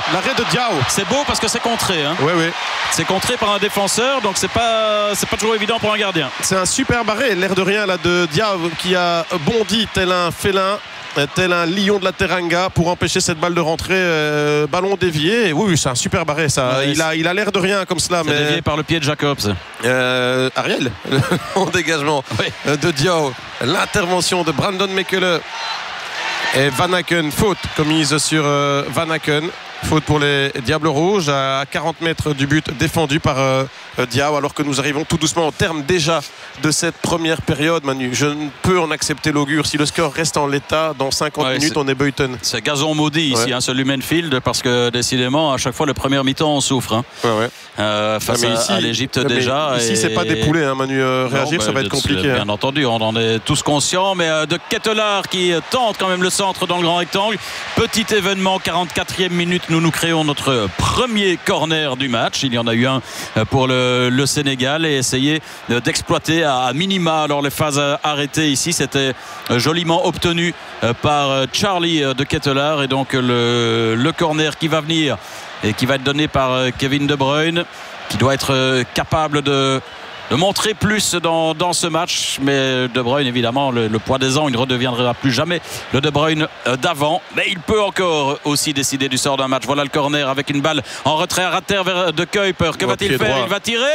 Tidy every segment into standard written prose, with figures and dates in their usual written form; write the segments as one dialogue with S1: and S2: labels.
S1: l'arrêt de Diao.
S2: C'est beau parce que c'est contré. Hein.
S1: Oui.
S2: C'est contré par un défenseur, donc c'est pas toujours évident pour un gardien.
S1: C'est un super arrêt, l'air de rien là de Diao qui a bondi tel un félin, tel un lion de la Teranga pour empêcher cette balle de rentrer, ballon dévié. Oui, c'est un super barré ça.
S2: Ouais,
S1: il a l'air de rien comme cela.
S2: C'est dévié par le pied de Jacobs.
S1: Ariel, en dégagement de Diao. L'intervention de Brandon Mekele et Van Aken, faute commise sur Van Aken. Faute pour les Diables Rouges à 40 mètres du but défendu par Diao, alors que nous arrivons tout doucement au terme déjà de cette première période. Manu, je ne peux en accepter l'augure. Si le score reste en l'état, dans 50 minutes on est Buyton.
S2: C'est gazon maudit ici, ce Lumenfield, parce que décidément à chaque fois le premier mi-temps on souffre face à l'Égypte déjà.
S1: Ici c'est pas des poulets, Manu, réagir ça va être compliqué.
S2: Bien entendu, on en est tous conscients, mais de Ketelaar qui tente quand même le centre dans le grand rectangle. Petit événement, 44e minute, nous créons notre premier corner du match. Il y en a eu un pour le Sénégal et essayer d'exploiter à minima alors les phases arrêtées ici. C'était joliment obtenu par Charlie de Ketelaar, et donc le corner qui va venir et qui va être donné par Kevin De Bruyne, qui doit être capable de montrer plus dans ce match, mais De Bruyne évidemment le poids des ans, il ne redeviendra plus jamais le De Bruyne d'avant, mais il peut encore aussi décider du sort d'un match. Voilà le corner avec une balle en retrait à terre vers De Kuyper. Que va-t-il faire? Il va tirer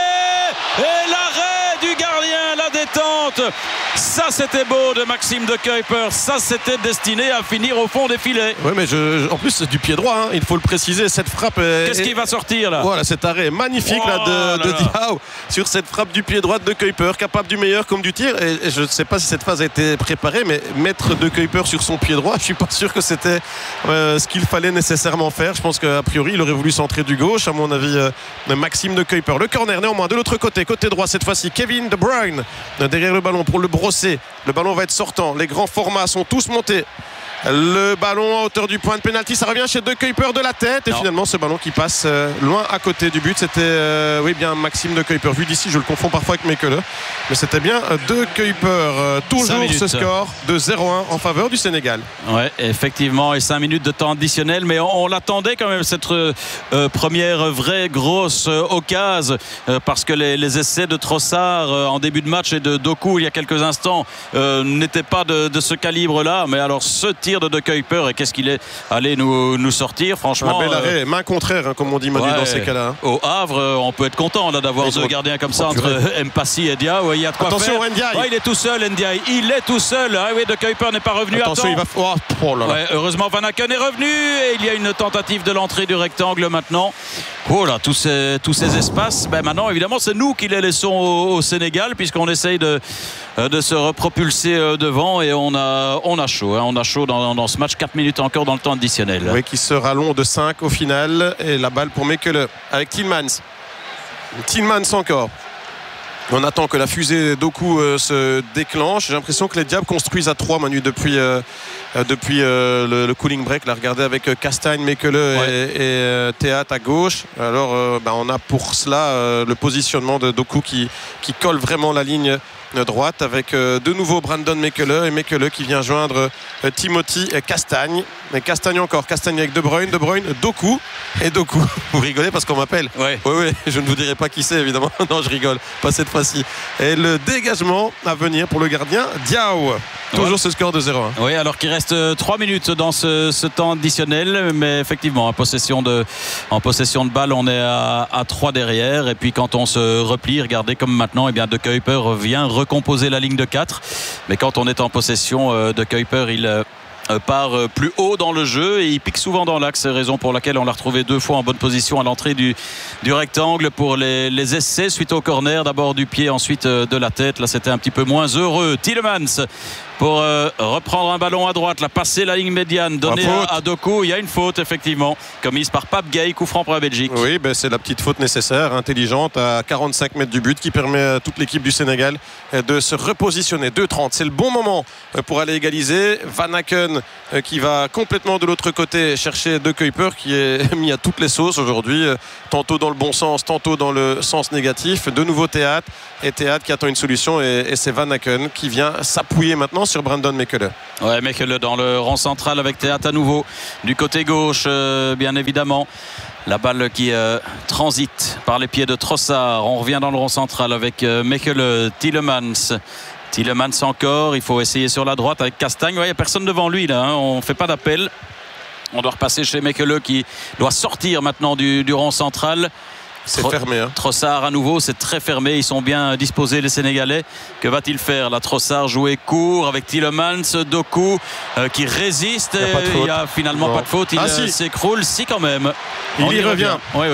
S2: et l'arrêt du gardien, la détente. Ça c'était beau de Maxime De Kuyper, ça c'était destiné à finir au fond des filets.
S1: Oui, mais en plus c'est du pied droit, il faut le préciser, cette frappe.
S2: Qu'est-ce qui va sortir là?
S1: Voilà, cet arrêt magnifique de Diao sur cette frappe du pied droit de Kuyper, capable du meilleur comme du tir. Et je ne sais pas si cette phase a été préparée, mais mettre De Kuyper sur son pied droit, je suis pas sûr que c'était ce qu'il fallait nécessairement faire. Je pense qu'a priori il aurait voulu centrer du gauche, à mon avis, Maxime De Kuyper. Le corner néanmoins de l'autre côté droit cette fois-ci, Kevin De Bruyne derrière le ballon pour le brosser. Le ballon va être sortant, les grands formats sont tous montés. Le ballon à hauteur du point de pénalty, ça revient chez De Kuyper de la tête, et finalement ce ballon qui passe loin à côté du but. C'était bien Maxime De Kuyper. Vu d'ici je le confonds parfois avec Mekele, mais c'était bien De Kuyper. Toujours ce score de 0-1 en faveur du Sénégal. Ouais,
S2: effectivement, et 5 minutes de temps additionnel, mais on l'attendait quand même cette première vraie grosse occasion, parce que les essais de Trossard en début de match et de Doku il y a quelques instants n'étaient pas de ce calibre là, mais alors ce tir de Kuyper, et qu'est-ce qu'il est allé nous sortir, franchement.
S1: Un bel arrêt, main contraire, comme on dit Manu dans ces cas-là.
S2: Au Havre, on peut être content d'avoir deux gardiens comme ça entre Mpassi et Dia. Il y a de quoi
S1: attention,
S2: faire.
S1: Ndiaye.
S2: Il est tout seul, Ndiaye. Il est tout seul. De Kuyper n'est pas revenu.
S1: Attention, il va.
S2: Heureusement, Van Aken est revenu et il y a une tentative de l'entrée du rectangle maintenant. Oh là, tous ces espaces. Maintenant, évidemment, c'est nous qui les laissons au Sénégal, puisqu'on essaye de se repropulser devant, et on a chaud. On a chaud dans ce match. 4 minutes encore dans le temps additionnel.
S1: Oui, qui sera long de 5 au final. Et la balle pour Mekele avec Tielemans encore. On attend que la fusée Doku se déclenche. J'ai l'impression que les Diables construisent à 3, Manu, depuis le cooling break. Là, regardez avec Castagne, Mekele et Théâtre à gauche. Alors on a pour cela le positionnement de Doku qui colle vraiment la ligne droite, avec de nouveau Brandon Mekele, et Mekele qui vient joindre Timothy Castagne. Mais Castagne avec De Bruyne, Doku, et Doku. Vous rigolez parce qu'on m'appelle. Oui, je ne vous dirai pas qui c'est évidemment. Non, je rigole, pas cette fois-ci. Et le dégagement à venir pour le gardien Diao. Toujours ce score de 0-1.
S2: Oui, alors qu'il reste 3 minutes dans ce temps additionnel, mais effectivement en possession de balle, on est à 3 derrière, et puis quand on se replie, regardez comme maintenant, De Kuyper vient recomposer la ligne de 4, mais quand on est en possession, De Kuyper il part plus haut dans le jeu et il pique souvent dans l'axe, raison pour laquelle on l'a retrouvé 2 fois en bonne position à l'entrée du rectangle pour les essais suite au corner, d'abord du pied, ensuite de la tête. Là c'était un petit peu moins heureux. Tielemans pour reprendre un ballon à droite, la passer la ligne médiane, donner à Doku. Il y a une faute effectivement commise par Pape Gueye, coup franc pour la Belgique.
S1: Oui, c'est la petite faute nécessaire, intelligente, à 45 mètres du but, qui permet à toute l'équipe du Sénégal de se repositionner. 2-30, c'est le bon moment pour aller égaliser. Van Aken qui va complètement de l'autre côté chercher De Kuyper, qui est mis à toutes les sauces aujourd'hui, tantôt dans le bon sens, tantôt dans le sens négatif. De nouveau Théâtre qui attend une solution, et c'est Van Aken qui vient s'appuyer maintenant défense sur Brandon Mekele.
S2: Ouais, Mekele dans le rond central avec Théat à nouveau du côté gauche, bien évidemment. La balle qui transite par les pieds de Trossard. On revient dans le rond central avec Mekele, Tielemans encore. Il faut essayer sur la droite avec Castagne. Il n'y a personne devant lui là. On ne fait pas d'appel. On doit repasser chez Mekele qui doit sortir maintenant du rond central.
S1: C'est fermé.
S2: Trossard à nouveau, c'est très fermé. Ils sont bien disposés les Sénégalais. Que va-t-il faire là? Trossard jouer court avec Tielemans, Doku qui résiste. Il n'y a finalement pas de faute. Il s'écroule. Si, quand même.
S1: Il y revient.
S2: Oui.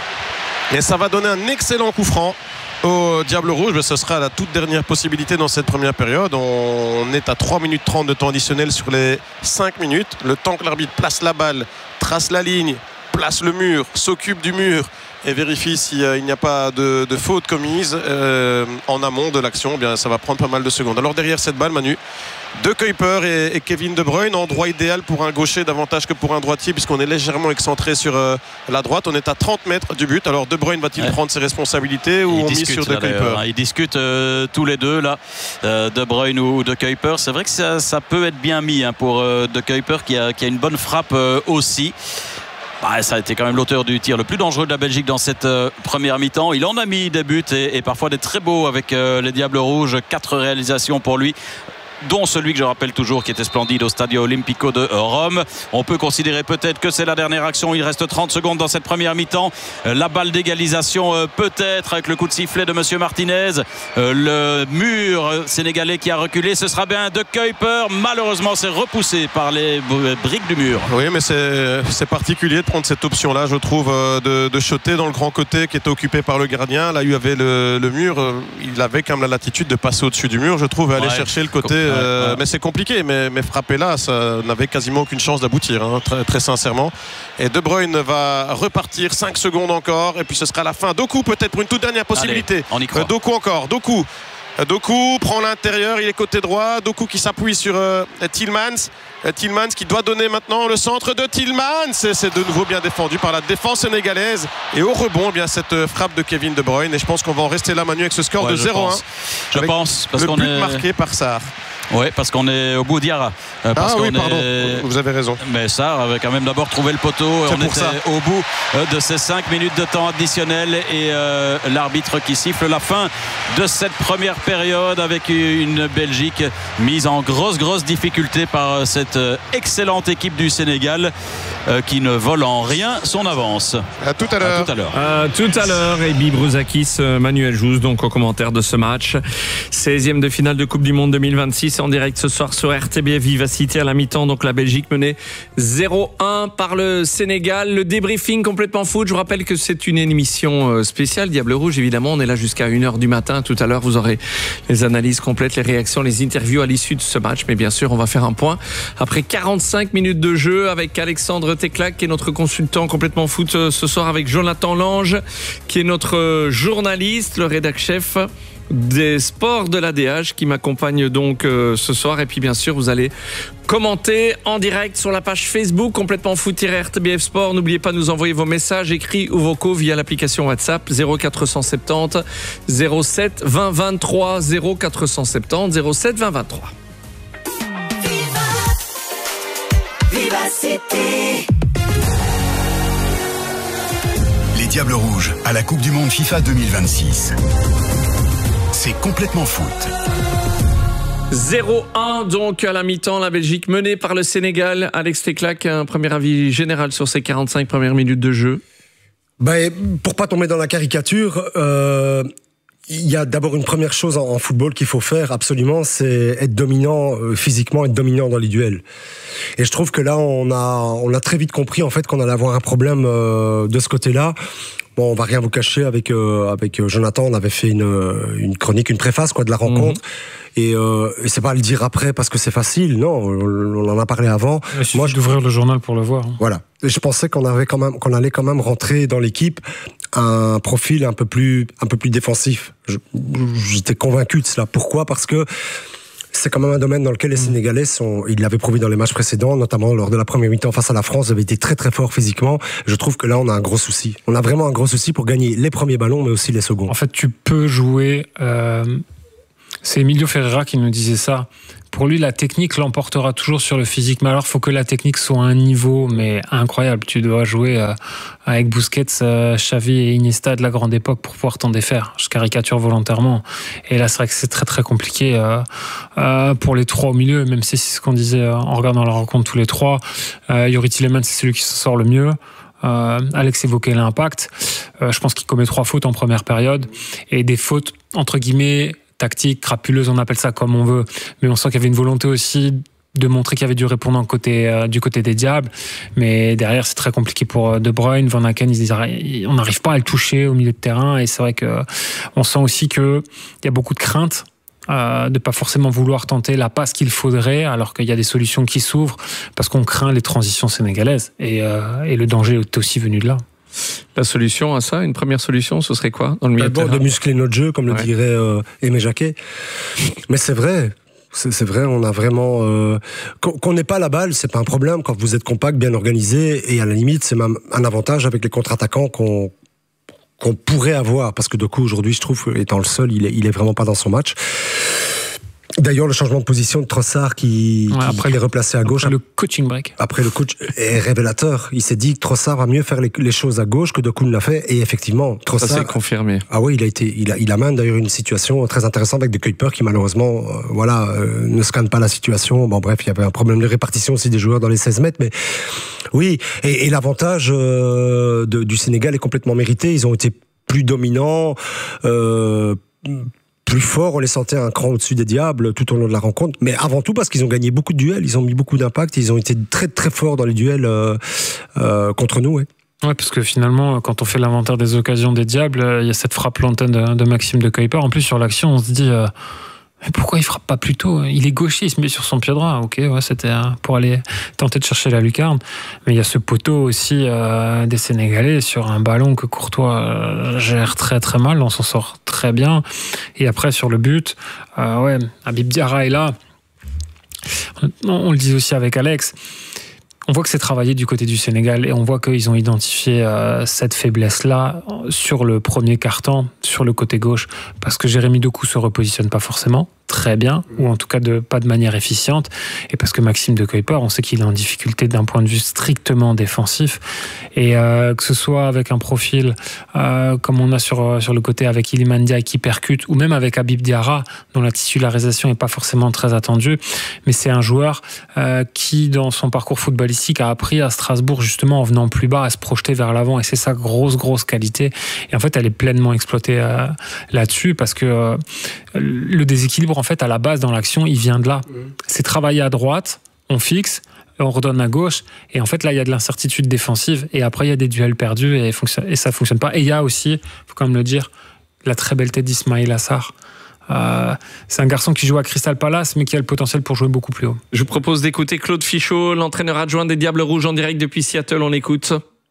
S1: Et ça va donner un excellent coup franc au Diable Rouge. Mais ce sera la toute dernière possibilité dans cette première période. On est à 3 minutes 30 de temps additionnel sur les 5 minutes. Le temps que l'arbitre place la balle, trace la ligne, place le mur, s'occupe du mur et vérifie s'il n'y a pas de faute commise en amont de l'action, eh bien ça va prendre pas mal de secondes. Alors derrière cette balle, Manu, De Kuyper et Kevin De Bruyne, endroit idéal pour un gaucher davantage que pour un droitier, puisqu'on est légèrement excentré sur la droite. On est à 30 mètres du but. Alors De Bruyne va-t-il prendre ses responsabilités ou on mise sur De Kuyper?
S2: Ils discutent tous les deux là, De Bruyne ou De Kuyper. C'est vrai que ça peut être bien mis pour De Kuyper qui a une bonne frappe aussi. Ça a été quand même l'auteur du tir le plus dangereux de la Belgique dans cette première mi-temps. Il en a mis des buts et parfois des très beaux avec les Diables Rouges. 4 réalisations pour lui, dont celui que je rappelle toujours qui était splendide au Stadio Olimpico de Rome. On peut considérer peut-être que c'est la dernière action. Il reste 30 secondes dans cette première mi-temps. La balle d'égalisation peut-être avec le coup de sifflet de Monsieur Martinez. Le mur sénégalais qui a reculé, ce sera bien De Kuyper. Malheureusement c'est repoussé par les briques du mur.
S1: Oui, mais c'est particulier de prendre cette option là, je trouve, de shotter dans le grand côté qui était occupé par le gardien. Là il y avait le mur, il avait quand même la latitude de passer au-dessus du mur, je trouve, et aller chercher le côté. Mais c'est compliqué, mais frapper là, ça n'avait quasiment aucune chance d'aboutir, très, très sincèrement. Et De Bruyne va repartir 5 secondes encore, et puis ce sera la fin. Doku peut-être pour une toute dernière possibilité.
S2: Allez, on y croit.
S1: Doku encore, Doku prend l'intérieur, il est côté droit. Doku qui s'appuie sur Tielemans. Tielemans qui doit donner maintenant le centre de Tielemans. C'est de nouveau bien défendu par la défense sénégalaise. Et au rebond, bien cette frappe de Kevin De Bruyne. Et je pense qu'on va en rester là, Manu, avec ce score de 0-1.
S2: Je pense. Parce
S1: le
S2: qu'on
S1: but
S2: est
S1: marqué par Sarr.
S2: Oui, parce qu'on est au bout d'Iara.
S1: Oui, pardon, vous avez raison.
S2: Mais Sarr avait quand même d'abord trouvé le poteau. On était au bout de ces 5 minutes de temps additionnel et l'arbitre qui siffle la fin de cette première période avec une Belgique mise en grosse difficulté par cette excellente équipe du Sénégal qui ne vole en rien son avance.
S1: À tout à l'heure.
S3: Tout à l'heure. Et Bibruzakis, Manuel Jousse, donc au commentaire de ce match. 16e de finale de Coupe du Monde 2026 en direct ce soir sur RTBF Vivacité à la mi-temps. Donc la Belgique menée 0-1 par le Sénégal. Le débriefing complètement foot. Je vous rappelle que c'est une émission spéciale Diable Rouge. Évidemment, on est là jusqu'à 1h du matin. Tout à l'heure, vous aurez les analyses complètes, les réactions, les interviews à l'issue de ce match. Mais bien sûr, on va faire un point après 45 minutes de jeu avec Alexandre Teclac qui est notre consultant complètement foot ce soir, avec Jonathan Lange qui est notre journaliste, le rédac-chef des sports de l'ADH qui m'accompagne donc ce soir. Et puis bien sûr vous allez commenter en direct sur la page Facebook complètement foot-RTBF Sport. N'oubliez pas de nous envoyer vos messages écrits ou vocaux via l'application WhatsApp 0470 07 20 23 0470 07 20 23.
S4: Les Diables Rouges à la Coupe du Monde FIFA 2026. C'est complètement foot.
S3: 0-1 donc à la mi-temps, la Belgique menée par le Sénégal. Alex Teclac, un premier avis général sur ces 45 premières minutes de jeu?
S5: Pour pas tomber dans la caricature, il y a d'abord une première chose en football qu'il faut faire absolument, c'est être dominant physiquement, être dominant dans les duels. Et je trouve que là, on a très vite compris en fait qu'on allait avoir un problème de ce côté-là. Bon, on va rien vous cacher, avec Jonathan, on avait fait une chronique, une préface de la rencontre. Et c'est pas à le dire après parce que c'est facile, non, on en a parlé avant.
S6: Il suffit d'ouvrir le journal pour le voir.
S5: Voilà. Et je pensais qu'on allait quand même rentrer dans l'équipe un profil un peu plus défensif. J'étais convaincu de cela. Pourquoi ? Parce que c'est quand même un domaine dans lequel les Sénégalais ils l'avaient prouvé dans les matchs précédents, notamment lors de la première mi-temps face à la France, ils avaient été très très forts physiquement. Je trouve que là, on a un gros souci. On a vraiment un gros souci pour gagner les premiers ballons, mais aussi les seconds.
S6: En fait, tu peux jouer... C'est Emilio Ferreira qui nous disait ça. pour lui, la technique l'emportera toujours sur le physique. Mais alors, il faut que la technique soit à un niveau mais incroyable. Tu dois jouer avec Busquets, Xavi et Iniesta de la grande époque pour pouvoir t'en défaire. Je caricature volontairement. Et là, c'est vrai que c'est très très compliqué pour les trois au milieu, même si c'est ce qu'on disait en regardant la rencontre tous les trois. Youri Tielemans, c'est celui qui s'en sort le mieux. Alex évoquait l'impact. Je pense qu'il commet 3 fautes en première période. Et des fautes, entre guillemets, tactique, crapuleuses, on appelle ça comme on veut, mais on sent qu'il y avait une volonté aussi de montrer qu'il y avait du répondant du côté des Diables, mais derrière c'est très compliqué pour De Bruyne, Van Aken, on n'arrive pas à le toucher au milieu de terrain, et c'est vrai que on sent aussi qu'il y a beaucoup de crainte de pas forcément vouloir tenter la passe qu'il faudrait, alors qu'il y a des solutions qui s'ouvrent, parce qu'on craint les transitions sénégalaises, et le danger est aussi venu de là.
S3: La solution à ça, une première solution, ce serait quoi dans le milieu de terrain ?
S5: De muscler notre jeu, comme le dirait Aimé Jacquet. Mais c'est vrai. C'est vrai, on a vraiment... qu'on n'ait pas la balle, c'est pas un problème. Quand vous êtes compact, bien organisé, et à la limite, c'est même un avantage avec les contre-attaquants qu'on pourrait avoir. Parce que Doku, aujourd'hui, je trouve, étant le seul, il est vraiment pas dans son match. D'ailleurs, le changement de position de Trossard qui est replacé à gauche.
S6: Après le coaching break.
S5: Après le coach est révélateur. Il s'est dit que Trossard va mieux faire les choses à gauche que Doku ne l'a fait. Et effectivement, Trossard...
S3: Ça s'est confirmé.
S5: Ah oui, il amène d'ailleurs une situation très intéressante avec De Kuyper qui malheureusement, ne scanne pas la situation. Bon bref, il y avait un problème de répartition aussi des joueurs dans les 16 mètres. Mais oui, et l'avantage du Sénégal est complètement mérité. Ils ont été plus dominants, plus fort, on les sentait un cran au-dessus des Diables tout au long de la rencontre, mais avant tout parce qu'ils ont gagné beaucoup de duels, ils ont mis beaucoup d'impact, ils ont été très très forts dans les duels contre nous.
S6: Ouais, parce que finalement, quand on fait l'inventaire des occasions des Diables, il y a cette frappe lointaine de Maxime De Kuyper. En plus, sur l'action, on se dit... mais pourquoi il frappe pas plus tôt ? Il est gaucher, il se met sur son pied droit. Ok, ouais, c'était pour aller tenter de chercher la lucarne. Mais il y a ce poteau aussi des Sénégalais sur un ballon que Courtois gère très très mal. On s'en sort très bien. Et après sur le but, Habib Diarra est là. On le dit aussi avec Alex. On voit que c'est travaillé du côté du Sénégal et on voit qu'ils ont identifié cette faiblesse-là sur le premier quart-temps, sur le côté gauche, parce que Jérémy Doku se repositionne pas forcément très bien, ou en tout cas pas de manière efficiente, et parce que Maxime De Kuyper, on sait qu'il est en difficulté d'un point de vue strictement défensif, et que ce soit avec un profil comme on a sur le côté avec Iliman Ndiaye qui percute, ou même avec Habib Diarra, dont la titularisation n'est pas forcément très attendue, mais c'est un joueur qui, dans son parcours footballistique, a appris à Strasbourg, justement, en venant plus bas, à se projeter vers l'avant, et c'est sa grosse qualité, et en fait, elle est pleinement exploitée là-dessus, parce que le déséquilibre, en fait, à la base, dans l'action, il vient de là. C'est travailler à droite, on fixe, on redonne à gauche, et en fait, là, il y a de l'incertitude défensive, et après, il y a des duels perdus, et ça fonctionne pas. Et il y a aussi, il faut quand même le dire, la très belle tête d'Ismaïla Sarr. C'est un garçon qui joue à Crystal Palace, mais qui a le potentiel pour jouer beaucoup plus haut.
S3: Je vous propose d'écouter Claude Fichot, l'entraîneur adjoint des Diables Rouges, en direct depuis Seattle. On l'écoute,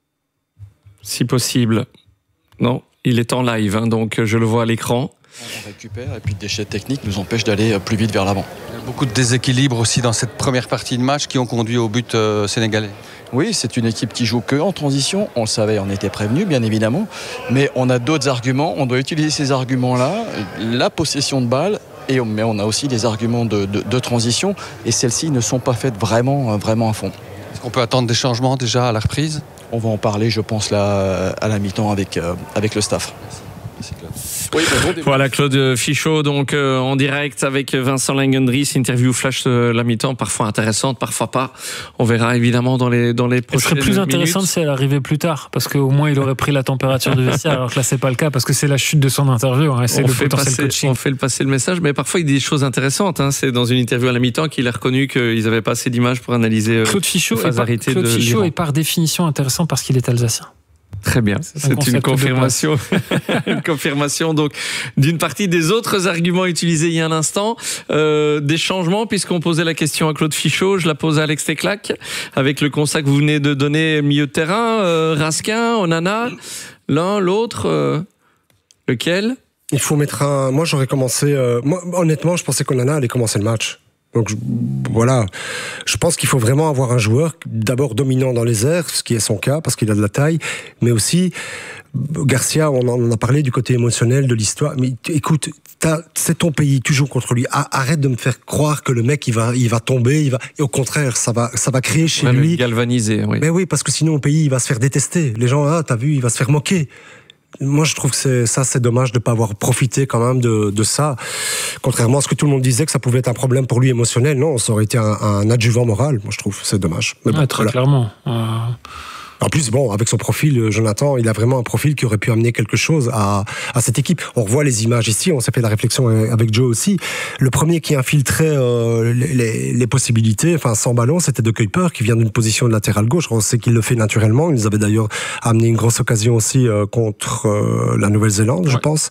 S3: si possible. Non, il est en live, donc je le vois à l'écran.
S7: On récupère et puis le déchet technique nous empêche d'aller plus vite vers l'avant. Il y a beaucoup de déséquilibres aussi dans cette première partie de match qui ont conduit au but sénégalais. Oui, c'est une équipe qui joue que en transition. On le savait, on était prévenus, bien évidemment. Mais on a d'autres arguments. On doit utiliser ces arguments-là. La possession de balle. Mais on a aussi des arguments de transition. Et celles-ci ne sont pas faites vraiment à fond.
S1: Est-ce qu'on peut attendre des changements déjà à la reprise ?
S7: On va en parler, je pense, là, à la mi-temps avec le staff. Merci Claude.
S3: Oui, voilà Claude Fichot, donc en direct avec Vincent Langendries, interview flash la mi-temps, parfois intéressante, parfois pas. On verra évidemment dans les prochaines minutes. Ce serait
S6: plus intéressant si elle arrivait plus tard, parce qu'au moins il aurait pris la température du vestiaire, alors que là c'est pas le cas, parce que c'est la chute de son interview, hein, c'est le potentiel coaching.
S3: On fait passer le message, mais parfois il y a des choses intéressantes. Hein. C'est dans une interview à la mi-temps qu'il a reconnu qu'ils n'avaient pas assez d'images pour analyser
S6: Claude Fichot est par définition intéressant parce qu'il est alsacien.
S3: Très bien, c'est une confirmation. Une confirmation donc d'une partie des autres arguments utilisés il y a un instant. Des changements, puisqu'on posait la question à Claude Fichot, je la pose à Alex Teclac, avec le constat que vous venez de donner milieu de terrain, Raskin, Onana, l'un, l'autre, lequel ?
S5: Il faut mettre moi j'aurais commencé... moi, honnêtement, je pensais qu'Onana allait commencer le match. Donc voilà, je pense qu'il faut vraiment avoir un joueur d'abord dominant dans les airs, ce qui est son cas parce qu'il a de la taille, mais aussi Garcia, on en a parlé du côté émotionnel de l'histoire. Mais écoute, c'est ton pays, tu joues contre lui. Arrête de me faire croire que le mec il va tomber, et au contraire, ça va créer chez lui.
S3: Le galvaniser, oui.
S5: Mais oui, parce que sinon au pays il va se faire détester. Les gens, t'as vu, il va se faire moquer. Moi, je trouve que c'est dommage de ne pas avoir profité quand même de ça. Contrairement à ce que tout le monde disait que ça pouvait être un problème pour lui émotionnel. Non, ça aurait été un adjuvant moral. Moi, je trouve c'est dommage. Mais bon,
S6: très clairement.
S5: En plus, bon, avec son profil, Jonathan, il a vraiment un profil qui aurait pu amener quelque chose à cette équipe. On revoit les images ici, on s'est fait la réflexion avec Joe aussi. Le premier qui infiltrait les possibilités, enfin sans ballon, c'était De Kuyper, qui vient d'une position de latéral gauche. On sait qu'il le fait naturellement. Il nous avait d'ailleurs amené une grosse occasion aussi contre la Nouvelle-Zélande, je pense.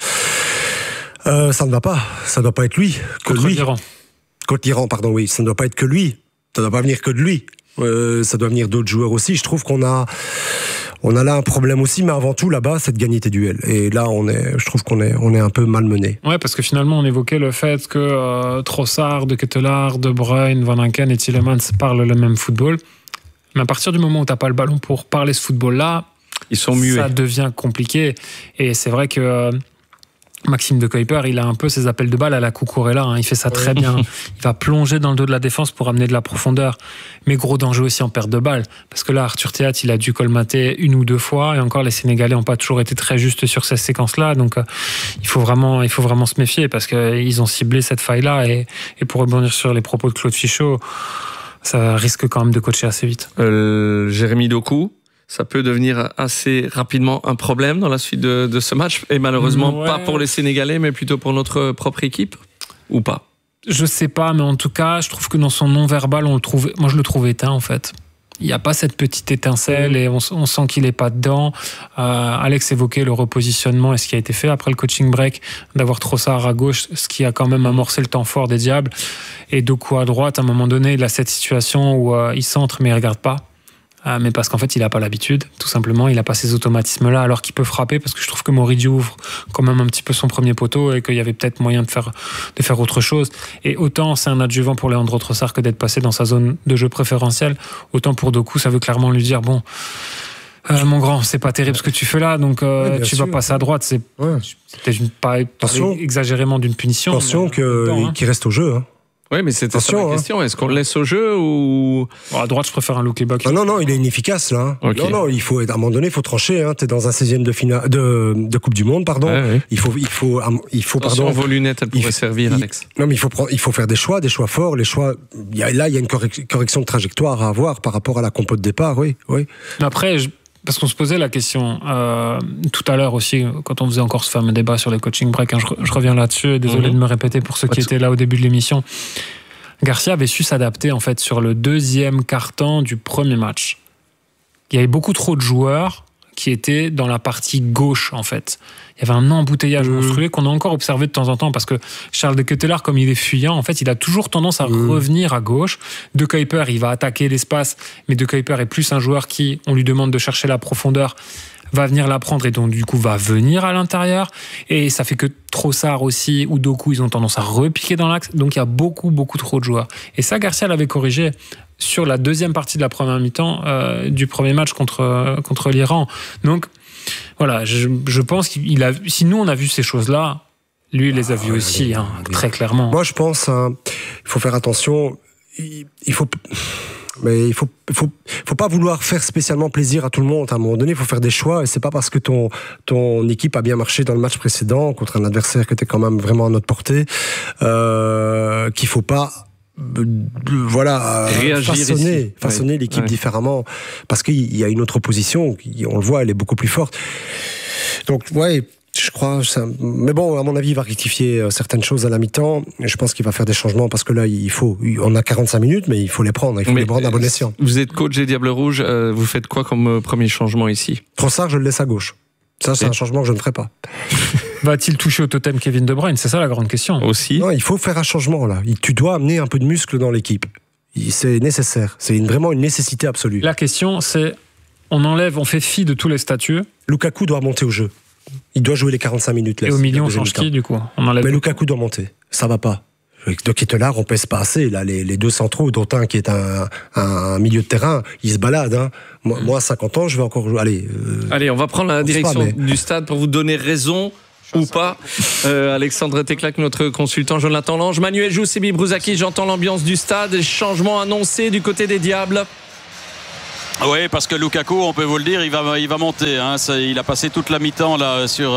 S5: Ça ne va pas. Ça ne doit pas être lui.
S6: Contre l'Iran.
S5: Contre l'Iran, pardon, oui. Ça ne doit pas être que lui. Ça ne doit pas venir que de lui. Ça doit venir d'autres joueurs aussi. Je trouve qu'on a là un problème aussi, mais avant tout là-bas, c'est de gagner tes duels. Et là, je trouve qu'on est un peu malmené.
S6: Ouais, parce que finalement, on évoquait le fait que Trossard, De Ketelaere, De Bruyne, Van Aken et Tielemans parlent le même football. Mais à partir du moment où t'as pas le ballon pour parler ce football-là,
S3: ils sont muets.
S6: Ça devient compliqué. Et c'est vrai que Maxime De Kuyper, il a un peu ses appels de balle à la Cucurella, hein. Il fait ça très bien. Il va plonger dans le dos de la défense pour amener de la profondeur. Mais gros danger aussi en perte de balle. Parce que là, Arthur Théat, il a dû colmater une ou deux fois. Et encore, les Sénégalais n'ont pas toujours été très justes sur ces séquences-là. Donc, il faut vraiment se méfier parce qu'ils ont ciblé cette faille-là. Et pour rebondir sur les propos de Claude Fichot, ça risque quand même de coacher assez vite.
S3: Jérémy Doku, ça peut devenir assez rapidement un problème dans la suite de ce match, et malheureusement pas pour les Sénégalais, mais plutôt pour notre propre équipe, ou pas?
S6: Je sais pas, mais en tout cas, je trouve que dans son non-verbal, moi je le trouve éteint en fait. Il n'y a pas cette petite étincelle et on sent qu'il n'est pas dedans. Alex évoquait le repositionnement et ce qui a été fait après le coaching break, d'avoir Trossard à gauche, ce qui a quand même amorcé le temps fort des Diables. Et Doku à droite, à un moment donné, il a cette situation où il centre mais il ne regarde pas. Mais parce qu'en fait, il n'a pas l'habitude, tout simplement. Il n'a pas ces automatismes-là, alors qu'il peut frapper, parce que je trouve que Moridio ouvre quand même un petit peu son premier poteau et qu'il y avait peut-être moyen de faire autre chose. Et autant c'est un adjuvant pour Leandro Trossard que d'être passé dans sa zone de jeu préférentielle, autant pour Doku, ça veut clairement lui dire, bon, mon grand, c'est pas terrible ce que tu fais là, donc tu vas passer à droite. C'était pas exagérément d'une punition.
S5: Attention qu'il reste au jeu, hein.
S3: Oui, mais c'était ça la question. Est-ce qu'on le laisse au jeu ou...
S6: Bon, à droite, je préfère un Luke Bakio.
S5: Non, il est inefficace là.
S3: Okay.
S5: Non, à un moment donné, il faut trancher. Hein. T'es dans un 16e de Coupe du Monde, pardon.
S3: Ouais.
S5: Il faut
S3: Attention, vos lunettes, elles pourraient servir, Alex.
S5: Non, mais il faut faire des choix forts. Les choix. Il y a une correction de trajectoire à avoir par rapport à la compo de départ. Oui.
S6: Après, parce qu'on se posait la question tout à l'heure aussi, quand on faisait encore ce fameux débat sur les coaching breaks, hein, je reviens là-dessus, désolé de me répéter pour ceux qui étaient là au début de l'émission. Garcia avait su s'adapter en fait sur le deuxième quart-temps du premier match. Il y avait beaucoup trop de joueurs qui étaient dans la partie gauche en fait. Il y avait un embouteillage monstrueux qu'on a encore observé de temps en temps parce que Charles De Ketelaere, comme il est fuyant, en fait, il a toujours tendance à revenir à gauche. De Kuyper, il va attaquer l'espace, mais De Kuyper est plus un joueur qui, on lui demande de chercher la profondeur, va venir la prendre et donc du coup va venir à l'intérieur. Et ça fait que Trossard aussi ou Doku, ils ont tendance à repiquer dans l'axe. Donc il y a beaucoup trop de joueurs. Et ça, Garcia l'avait corrigé sur la deuxième partie de la première mi-temps du premier match contre l'Iran. Donc voilà, je pense si nous on a vu ces choses-là, lui il les a vues aussi, très clairement.
S5: Moi je pense il faut faire attention. Mais il faut pas vouloir faire spécialement plaisir à tout le monde. À un moment donné, il faut faire des choix. Et c'est pas parce que ton équipe a bien marché dans le match précédent contre un adversaire qui était quand même vraiment à notre portée qu'il faut pas façonner l'équipe différemment, parce qu'il y a une autre opposition, on le voit, elle est beaucoup plus forte. Donc je crois mais bon, à mon avis, il va rectifier certaines choses à la mi-temps. Je pense qu'il va faire des changements parce que là, on a 45 minutes, mais il faut les prendre. Il faut les prendre à bon escient.
S3: Vous êtes coach des Diables Rouges. Vous faites quoi comme premier changement ici?
S5: Trossard, je le laisse à gauche. Ça, c'est un changement que je ne ferai pas.
S6: Va-t-il toucher au totem Kevin De Bruyne? C'est ça la grande question.
S3: Aussi.
S5: Non, il faut faire un changement là. Tu dois amener un peu de muscle dans l'équipe. C'est nécessaire. C'est vraiment une nécessité absolue.
S6: La question, c'est on fait fi de tous les statuts.
S5: Lukaku doit monter au jeu. Il doit jouer les 45 minutes. Là,
S6: et au milieu, on change qui, du coup? Mais
S5: Lukaku doit monter. Ça va pas. De Ketelaar, on pèse pas assez. Là, les deux centraux, dont un qui est un milieu de terrain, ils se baladent. Hein. Moi, à 50 ans, je vais encore jouer.
S3: Allez, on va prendre la direction du stade pour vous donner raison ou pas. Alexandre Teclac, notre consultant, Jonathan Lange, Manuel Jousse, Sebi Brouzaki, j'entends l'ambiance du stade. Changement annoncé du côté des Diables.
S2: Oui, parce que Lukaku, on peut vous le dire, il va monter. Hein. Il a passé toute la mi-temps là sur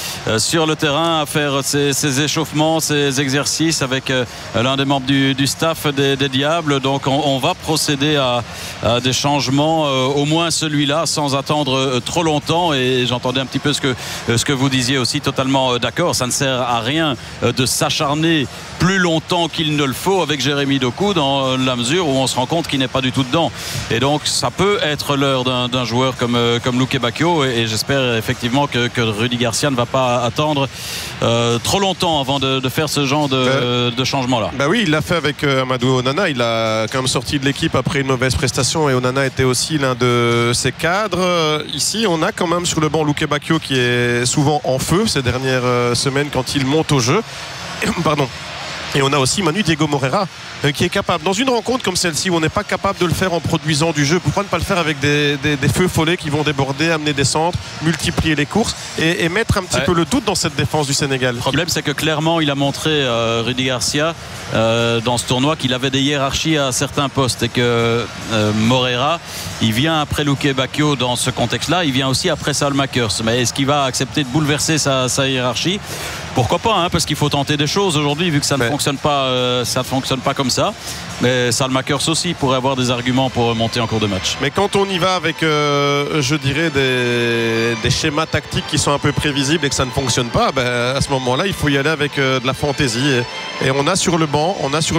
S2: le terrain à faire ses échauffements, ses exercices avec l'un des membres du staff des Diables. Donc on va procéder à des changements, au moins celui-là, sans attendre trop longtemps. Et j'entendais un petit peu ce que vous disiez aussi, totalement d'accord. Ça ne sert à rien de s'acharner plus longtemps qu'il ne le faut avec Jérémy Doku, dans la mesure où on se rend compte qu'il n'est pas du tout dedans. Et donc ça peut être l'heure d'un joueur comme Luke Bacchio, et j'espère effectivement que Rudy Garcia ne va pas attendre trop longtemps avant de faire ce genre de changement là.
S1: Bah oui, il l'a fait avec Amadou Onana. Il a quand même sorti de l'équipe après une mauvaise prestation, et Onana était aussi l'un de ses cadres. Ici on a quand même sur le banc Luke Bacchio qui est souvent en feu ces dernières semaines quand il monte au jeu. Pardon. Et on a aussi Manu Diego Moreira qui est capable, dans une rencontre comme celle-ci où on n'est pas capable de le faire en produisant du jeu, pourquoi ne pas le faire avec des feux follets qui vont déborder, amener des centres, multiplier les courses et mettre un petit peu le doute dans cette défense du Sénégal.
S2: Le problème, c'est que clairement il a montré, Rudy Garcia, dans ce tournoi, qu'il avait des hiérarchies à certains postes, et que Moreira, il vient après Luke Bacchio dans ce contexte-là, il vient aussi après Salmakers. Mais est-ce qu'il va accepter de bouleverser sa hiérarchie? Pourquoi pas, hein, parce qu'il faut tenter des choses aujourd'hui, vu que ça ne fonctionne pas comme ça. Mais Salmakers aussi pourrait avoir des arguments pour monter en cours de match. Mais
S1: quand on y va avec, je dirais, des schémas tactiques qui sont un peu prévisibles et que ça ne fonctionne pas, à ce moment-là, il faut y aller avec de la fantaisie. Et on a sur le banc,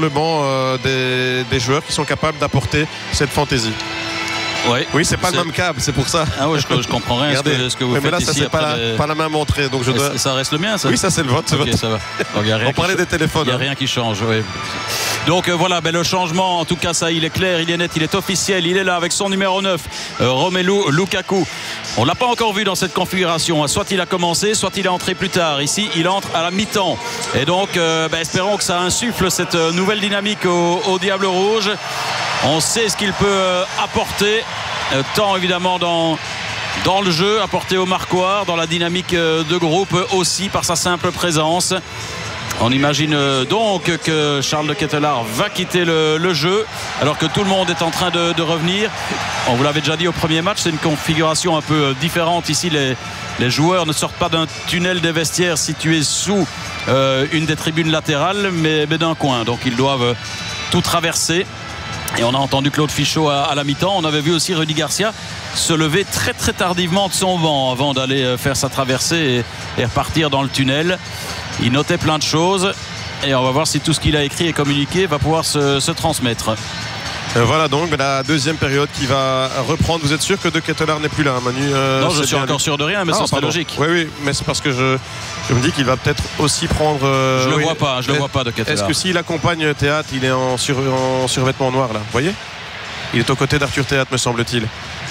S1: des joueurs qui sont capables d'apporter cette fantaisie. Oui, c'est pas le même câble, c'est pour ça.
S2: Ah ouais, je comprends rien. Ce que vous faites
S1: là,
S2: ici,
S1: ça c'est pas la même entrée, donc je dois.
S2: Ça reste le mien, ça.
S1: Oui, ça c'est le vôtre.
S2: Okay, ça va. Donc,
S1: on parlait des téléphones.
S2: Il n'y a rien qui change. Oui. Donc voilà, le changement, en tout cas, ça, il est clair, il est net, il est officiel. Il est là avec son numéro 9, Romelu Lukaku. On l'a pas encore vu dans cette configuration. Soit il a commencé, soit il est entré plus tard. Ici, il entre à la mi-temps. Et donc, espérons que ça insuffle cette nouvelle dynamique au Diable Rouge. On sait ce qu'il peut apporter, tant évidemment dans le jeu, apporter au marquoir, dans la dynamique de groupe aussi, par sa simple présence. On imagine donc que Charles de Ketelaar va quitter le jeu, alors que tout le monde est en train de revenir. On vous l'avait déjà dit au premier match, c'est une configuration un peu différente. Ici, les joueurs ne sortent pas d'un tunnel des vestiaires situé sous une des tribunes latérales, mais d'un coin. Donc ils doivent tout traverser. Et on a entendu Claude Fichot à la mi-temps. On avait vu aussi Rudy Garcia se lever très très tardivement de son banc avant d'aller faire sa traversée et repartir dans le tunnel. Il notait plein de choses, et on va voir si tout ce qu'il a écrit et communiqué va pouvoir se transmettre.
S1: Voilà donc la deuxième période qui va reprendre. Vous êtes sûr que De Ketelaar n'est plus là, Manu?
S2: Non, je suis encore sûr de rien, mais ça serait logique.
S1: Oui, mais c'est parce que je me dis qu'il va peut-être aussi prendre.
S2: Je le vois pas, De Ketelaar.
S1: Est-ce que s'il accompagne Théâtre, il est en survêtement noir là? Vous voyez? Il est aux côtés d'Arthur Théâtre, me semble-t-il.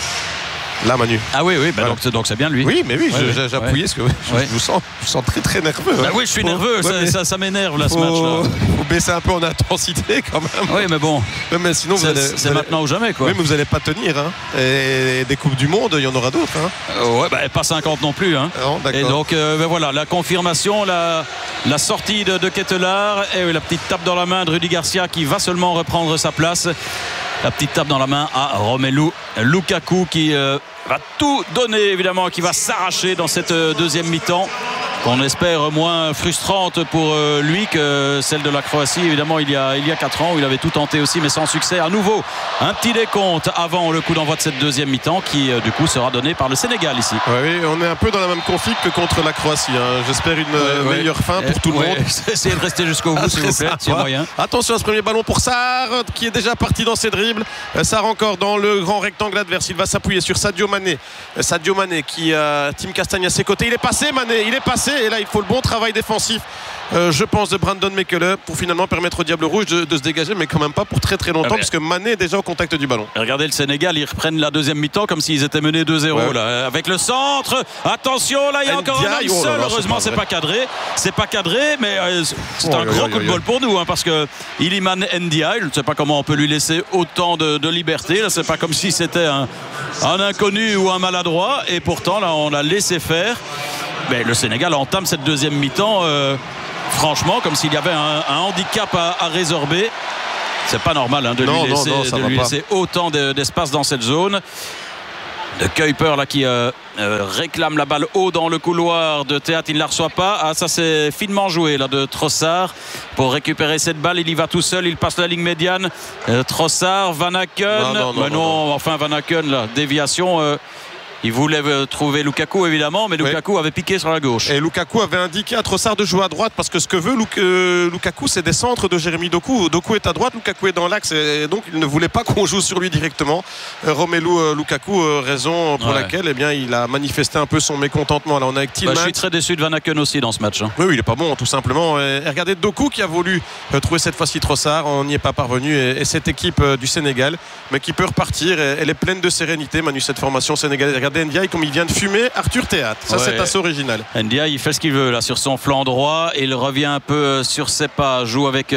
S1: Là, Manu.
S2: Ah oui, voilà. donc c'est bien lui.
S1: Oui, mais oui, j'appuyais parce que je vous sens très très nerveux.
S2: Bah oui, je suis nerveux, ça m'énerve là, ce match-là.
S1: Vous baissez un peu en intensité quand même.
S2: Oui, mais bon.
S1: Mais sinon,
S2: c'est maintenant ou jamais, quoi.
S1: Oui, mais vous n'allez pas tenir. Hein. Et des Coupes du Monde, il y en aura d'autres. Hein.
S2: Pas 50 non plus. Hein.
S1: Non,
S2: et donc, voilà, la confirmation, la sortie de Ketelaar, et la petite tape dans la main de Rudy Garcia qui va seulement reprendre sa place. La petite tape dans la main à Romelu Lukaku qui va tout donner, évidemment, qui va s'arracher dans cette deuxième mi-temps, qu'on espère moins frustrante pour lui que celle de la Croatie, évidemment, il y a 4 ans, où il avait tout tenté aussi, mais sans succès. À nouveau, un petit décompte avant le coup d'envoi de cette deuxième mi-temps qui, du coup, sera donné par le Sénégal ici.
S1: Oui, on est un peu dans la même config que contre la Croatie. Hein. J'espère une meilleure fin pour tout le monde.
S2: Essayez de rester jusqu'au bout, s'il vous plaît, s'il y a moyen.
S1: Attention à ce premier ballon pour Sarr, qui est déjà parti dans ses dribbles. Sarr encore dans le grand rectangle adverse. Il va s'appuyer sur Sadio Mané. Sadio Mané qui a Tim Castagne à ses côtés. Il est passé, Mané. Il est passé. laisser. Et là, il faut le bon travail défensif, je pense, de Brandon Mekele pour finalement permettre au Diable Rouge de se dégager, mais quand même pas pour très très longtemps, parce que Mané est déjà au contact du ballon.
S2: Et regardez le Sénégal, ils reprennent la deuxième mi-temps comme s'ils étaient menés 2-0 là, avec le centre. Attention, là il y a encore un homme seul. Heureusement, c'est pas cadré. C'est pas cadré, mais c'est un gros coup de bol pour nous, parce que Iliman Ndiaye, je ne sais pas comment on peut lui laisser autant de liberté. Là, c'est pas comme si c'était un inconnu ou un maladroit, et pourtant là on l'a laissé faire. Mais le Sénégal entame cette deuxième mi-temps franchement comme s'il y avait un handicap à résorber. C'est pas normal de lui laisser autant d'espace dans cette zone. De Kuiper là qui réclame la balle haut dans le couloir de Théâtre, il ne la reçoit pas. Ah, ça c'est finement joué là de Trossard pour récupérer cette balle. Il y va tout seul, il passe la ligne médiane. Trossard, Van Aken. Enfin Van Aken là, déviation. Il voulait trouver Lukaku évidemment, mais Lukaku avait piqué sur la gauche.
S1: Et Lukaku avait indiqué à Trossard de jouer à droite, parce que ce que veut Lukaku, c'est des centres de Jérémy Doku. Doku est à droite, Lukaku est dans l'axe, et donc il ne voulait pas qu'on joue sur lui directement. Romelu Lukaku, raison pour laquelle il a manifesté un peu son mécontentement. Là, on est avec Tillmans.
S2: Je suis très déçu de Van Aken aussi dans ce match.
S1: Oui, il est pas bon tout simplement. Et regardez Doku qui a voulu trouver cette fois-ci Trossard, on n'y est pas parvenu. Et cette équipe du Sénégal, mais qui peut repartir, elle est pleine de sérénité, Manu, cette formation sénégalaise. Regardez Ndiaye comme il vient de fumer Arthur Théâtre. Ça c'est assez original.
S2: Ndiaye il fait ce qu'il veut là sur son flanc droit, et il revient un peu sur ses pas, joue avec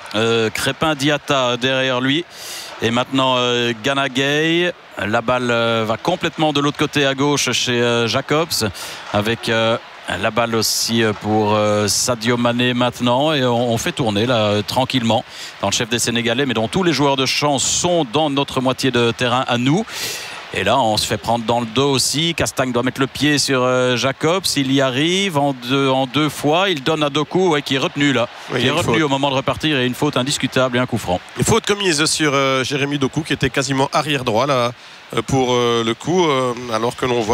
S2: Crépin Diatta derrière lui, et maintenant Gana Gueye. La balle va complètement de l'autre côté à gauche chez Jacobs, avec la balle aussi pour Sadio Mané maintenant, et on fait tourner là tranquillement dans le chef des Sénégalais, mais dont tous les joueurs de champ sont dans notre moitié de terrain à nous. Et là, on se fait prendre dans le dos aussi. Castagne doit mettre le pied sur Jacobs. Il y arrive en deux fois. Il donne à Doku, qui est retenu là. Qui est retenu au moment de repartir, et une faute indiscutable et un coup franc.
S1: Une faute commise sur Jérémy Doku, qui était quasiment arrière droit là pour le coup, alors que l'on voit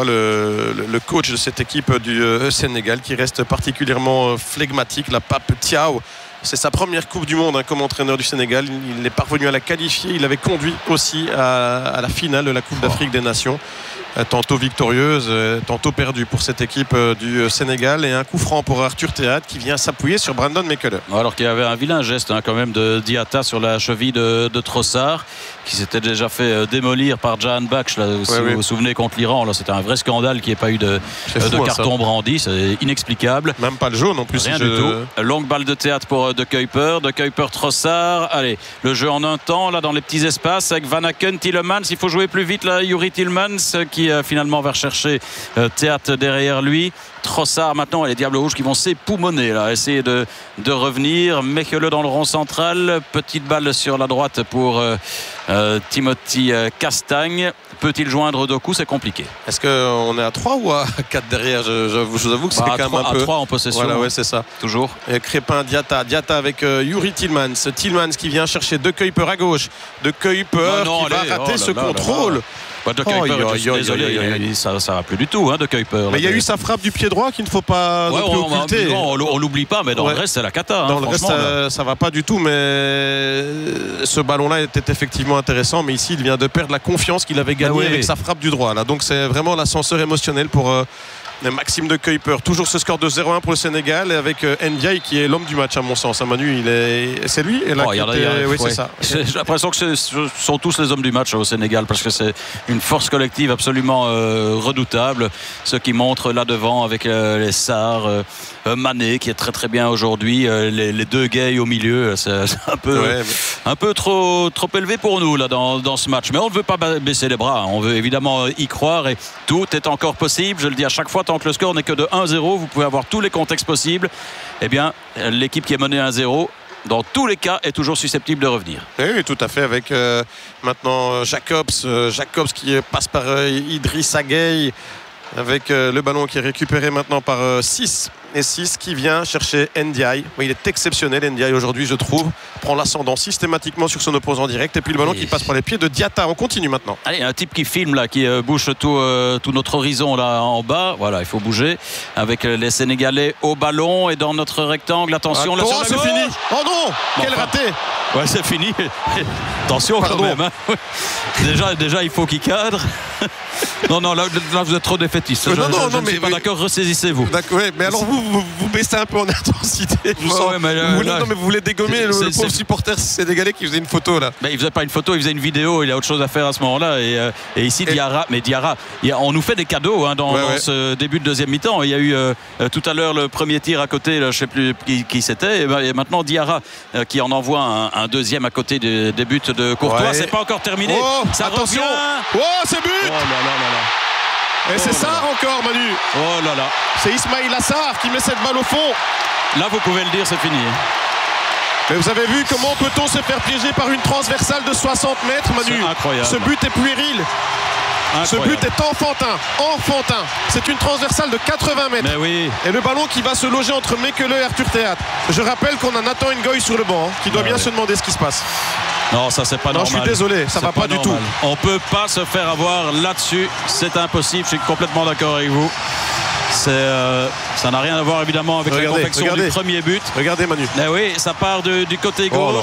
S1: le coach de cette équipe du Sénégal qui reste particulièrement flegmatique, la Pape Thiaw. C'est sa première Coupe du Monde comme entraîneur du Sénégal. Il est parvenu à la qualifier. Il avait conduit aussi à la finale de la Coupe d'Afrique des Nations. Tantôt victorieuse, tantôt perdue pour cette équipe du Sénégal. Et un coup franc pour Arthur Théâtre qui vient s'appuyer sur Brandon Mekele.
S2: Alors qu'il y avait un vilain geste quand même de Diatta sur la cheville de Trossard, qui s'était déjà fait démolir par Jahan Baksh là, vous vous souvenez, contre l'Iran. Là, c'était un vrai scandale qu'il n'y ait pas eu de carton brandi. C'est inexplicable.
S1: Même pas le jaune en plus.
S2: Rien du tout. Longue balle de Théâtre pour De Kuiper. De Kuiper, Trossard. Allez, le jeu en un temps là dans les petits espaces avec Van Aken, Tielemans. Il faut jouer plus vite là. Youri Tielemans qui finalement va rechercher Théâtre derrière lui. Trossard maintenant, et les Diables Rouges qui vont s'époumoner là, essayer de revenir. Mekele dans le rond central, petite balle sur la droite pour Timothy Castagne. Peut-il joindre Doku? C'est compliqué.
S1: Est-ce qu'on est à 3 ou à 4 derrière? Je vous avoue que c'est quand même un peu...
S2: à 3 en possession.
S1: Voilà, c'est ça.
S2: Toujours.
S1: Et Crépin, Diatta avec Youri Tielemans. Tielemans qui vient chercher De Kuiper à gauche. De Kuiper qui va rater ce contrôle.
S2: De Kuiper, désolé, ça va plus du tout, De Kuiper.
S1: Mais il y a eu sa frappe du pied droit qu'il ne faut pas occulter.
S2: On l'oublie pas, mais dans le reste c'est la cata.
S1: Dans le reste ça va pas du tout, mais ce ballon-là était effectivement intéressant, mais ici il vient de perdre la confiance qu'il avait gagnée avec sa frappe du droit là. Donc c'est vraiment l'ascenseur émotionnel pour Maxime De Kuiper. Toujours ce score de 0-1 pour le Sénégal, avec Ndiaye qui est l'homme du match à mon sens. Manu, c'est lui. Et là, c'est ça.
S2: J'ai l'impression que ce sont tous les hommes du match au Sénégal, parce que c'est une force collective absolument redoutable. Ce qui montre là devant avec les Sarr, Mané qui est très très bien aujourd'hui, les deux Gueye au milieu. C'est un peu trop élevé pour nous là dans ce match. Mais on ne veut pas baisser les bras. On veut évidemment y croire, et tout est encore possible. Je le dis à chaque fois. Tant que le score n'est que de 1-0, vous pouvez avoir tous les contextes possibles. Eh bien, l'équipe qui est menée 1-0, dans tous les cas, est toujours susceptible de revenir.
S1: Oui, tout à fait. Avec maintenant Jacobs qui passe par Idrissa Gueye, avec le ballon qui est récupéré maintenant par 6 qui vient chercher Ndiaye. Oui, il est exceptionnel Ndiaye aujourd'hui, je trouve. Prend l'ascendant systématiquement sur son opposant direct, et puis le ballon qui passe par les pieds de Diatta. On continue maintenant.
S2: Allez, un type qui filme là, qui bouge tout notre horizon là en bas. Voilà, il faut bouger avec les Sénégalais au ballon et dans notre rectangle. Attention, là sur la
S1: c'est fini. Oh non, quel raté.
S2: Ouais, c'est fini. Attention quand même. Déjà, il faut qu'il cadre. Non, là vous êtes trop défaitiste. Je ne suis pas d'accord. Ressaisissez-vous.
S1: D'accord, mais alors vous vous baissez un peu en intensité. Vous voulez dégommer le pauvre supporter sénégalais qui faisait une photo là.
S2: Il faisait pas une photo, il faisait une vidéo. Il a autre chose à faire à ce moment-là. Et ici, Diarra, on nous fait des cadeaux dans ce début de deuxième mi-temps. Il y a eu tout à l'heure le premier tir à côté, là, je sais plus qui c'était. Et maintenant Diarra qui en envoie un deuxième à côté des buts de Courtois. C'est pas encore terminé. Ça
S1: attention.
S2: Revient.
S1: C'est but. Et c'est Sarr encore, Manu.
S2: Oh là là.
S1: C'est Ismaïla Sarr qui met cette balle au fond.
S2: Là, vous pouvez le dire, c'est fini.
S1: Mais vous avez vu comment peut-on se faire piéger par une transversale de 60 mètres, Manu?
S2: C'est incroyable.
S1: Ce but est puéril. Ce but est enfantin. C'est une transversale de 80 mètres.
S2: Mais oui.
S1: Et le ballon qui va se loger entre Mekele et Arthur Théâtre. Je rappelle qu'on a Nathan Ngoy sur le banc, qui doit bien se demander ce qui se passe.
S2: Non, ça c'est pas normal.
S1: Non, je suis désolé, ça va pas du tout.
S2: On peut pas se faire avoir là-dessus. C'est impossible. Je suis complètement d'accord avec vous. Ça n'a rien à voir évidemment avec la confection du premier but.
S1: Regardez Manu.
S2: Mais oui, ça part du côté gauche.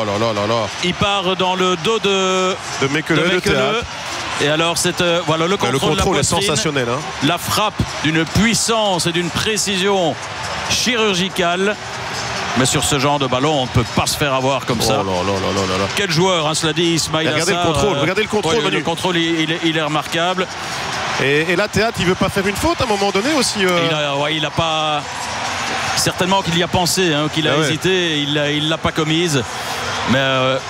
S2: Il part dans le dos de
S1: Mekele.
S2: Et alors le contrôle
S1: est sensationnel.
S2: La frappe d'une puissance et d'une précision chirurgicale. Mais sur ce genre de ballon, on ne peut pas se faire avoir comme ça. Quel joueur, cela dit, Ismaïla Sarr.
S1: Regardez le contrôle.
S2: Le contrôle, il est remarquable.
S1: Et là, Théâtre, il veut pas faire une faute à un moment donné aussi.
S2: Il a pas. Certainement qu'il y a pensé, qu'il a hésité, il l'a pas commise. Mais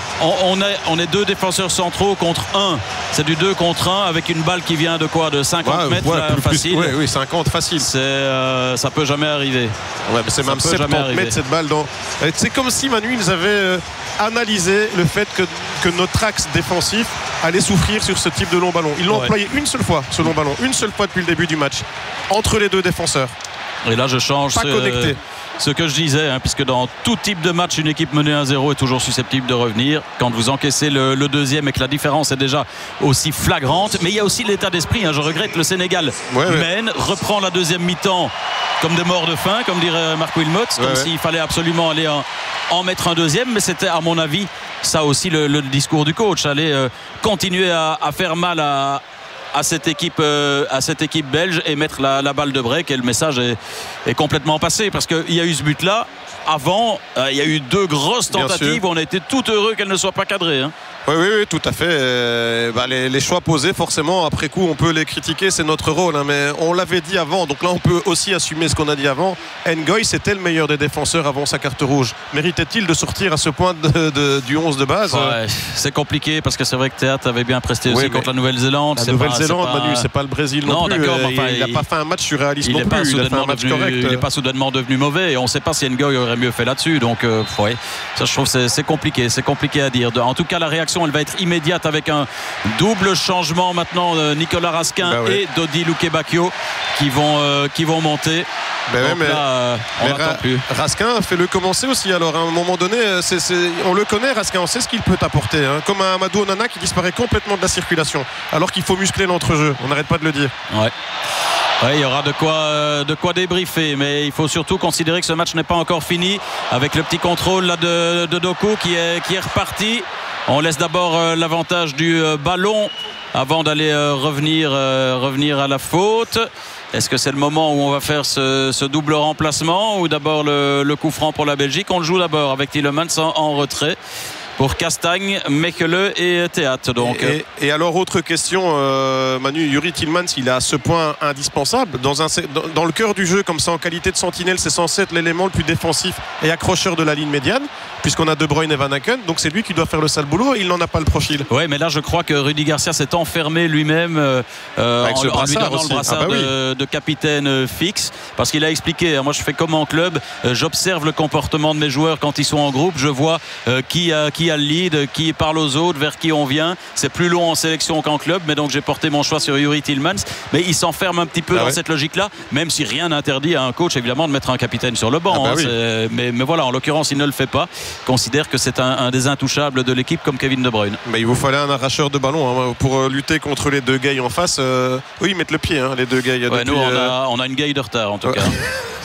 S2: on est deux défenseurs centraux contre un. C'est du 2 contre 1 avec une balle qui vient de quoi? De 50 mètres facile.
S1: Oui, 50 facile.
S2: Ça peut jamais arriver.
S1: Mais c'est même 70 mètres cette balle. C'est comme si Manu, ils avaient analysé le fait que notre axe défensif allait souffrir sur ce type de long ballon. Ils l'ont employé une seule fois, ce long ballon. Une seule fois depuis le début du match. Entre les deux défenseurs.
S2: Et là, je change ce que je disais, puisque dans tout type de match, une équipe menée 1-0 est toujours susceptible de revenir. Quand vous encaissez le deuxième et que la différence est déjà aussi flagrante. Mais il y a aussi l'état d'esprit. Je regrette, le Sénégal mène, reprend la deuxième mi-temps comme des morts de faim, comme dirait Marc Wilmots, comme s'il fallait absolument aller en mettre un deuxième. Mais c'était, à mon avis, ça aussi le discours du coach. Aller continuer à faire mal à cette équipe belge et mettre la balle de break. Et le message est complètement passé, parce qu'il y a eu ce but là avant, il y a eu 2 grosses tentatives où on a été tout heureux qu'elles ne soient pas cadrées.
S1: Oui, tout à fait. Les choix posés, forcément, après coup, on peut les critiquer, c'est notre rôle. Mais on l'avait dit avant, donc là, on peut aussi assumer ce qu'on a dit avant. Ngoy, c'était le meilleur des défenseurs avant sa carte rouge. Méritait-il de sortir à ce point du 11 de base?
S2: C'est compliqué, parce que c'est vrai que Théâtre avait bien presté aussi contre la Nouvelle-Zélande.
S1: La Nouvelle-Zélande, Manu, c'est pas le Brésil non plus. Il n'a pas fait un match surréaliste non plus. Il a fait un match correct.
S2: Il n'est pas soudainement devenu mauvais, et on ne sait pas si Ngoy aurait mieux fait là-dessus. Donc, ça, je trouve c'est compliqué. C'est compliqué à dire. En tout cas, la réaction, elle va être immédiate avec un double changement maintenant. Nicolas Raskin et Dodi Lukebakio qui vont monter. Là, on n'attend plus.
S1: Raskin, fait-le commencer aussi. Alors, à un moment donné, on le connaît, Raskin, on sait ce qu'il peut apporter. Comme un Amadou Onana qui disparaît complètement de la circulation, alors qu'il faut muscler l'entrejeu. On n'arrête pas de le dire.
S2: Il y aura de quoi débriefer, mais il faut surtout considérer que ce match n'est pas encore fini, avec le petit contrôle là de Doku qui est reparti. On laisse d'abord l'avantage du ballon avant d'aller revenir à la faute. Est-ce que c'est le moment où on va faire ce double remplacement, ou d'abord le coup franc pour la Belgique? On le joue d'abord avec Tielemans en retrait pour Castagne, Mekele et Théâtre.
S1: Et alors, autre question, Manu, Yuri Tielemans, il est à ce point indispensable dans le cœur du jeu, comme ça, en qualité de sentinelle. C'est censé être l'élément le plus défensif et accrocheur de la ligne médiane, puisqu'on a De Bruyne et Van Aken, donc c'est lui qui doit faire le sale boulot, et il n'en a pas le profil.
S2: Oui, mais là je crois que Rudy Garcia s'est enfermé lui-même en lui donnant le brassard de capitaine fixe, parce qu'il a expliqué, moi je fais comme en club, j'observe le comportement de mes joueurs quand ils sont en groupe, je vois qui a le lead, qui parle aux autres, vers qui on vient. C'est plus long en sélection qu'en club, mais donc j'ai porté mon choix sur Yuri Tielemans. Mais il s'enferme un petit peu dans cette logique-là, même si rien n'interdit à un coach évidemment de mettre un capitaine sur le banc. Mais voilà, en l'occurrence, il ne le fait pas. Considère que c'est un des intouchables de l'équipe, comme Kevin De Bruyne.
S1: Mais il vous fallait un arracheur de ballon pour lutter contre les 2 gays en face. Ils mettent le pied, les 2 gays.
S2: Nous, on a une gaye de retard en tout cas.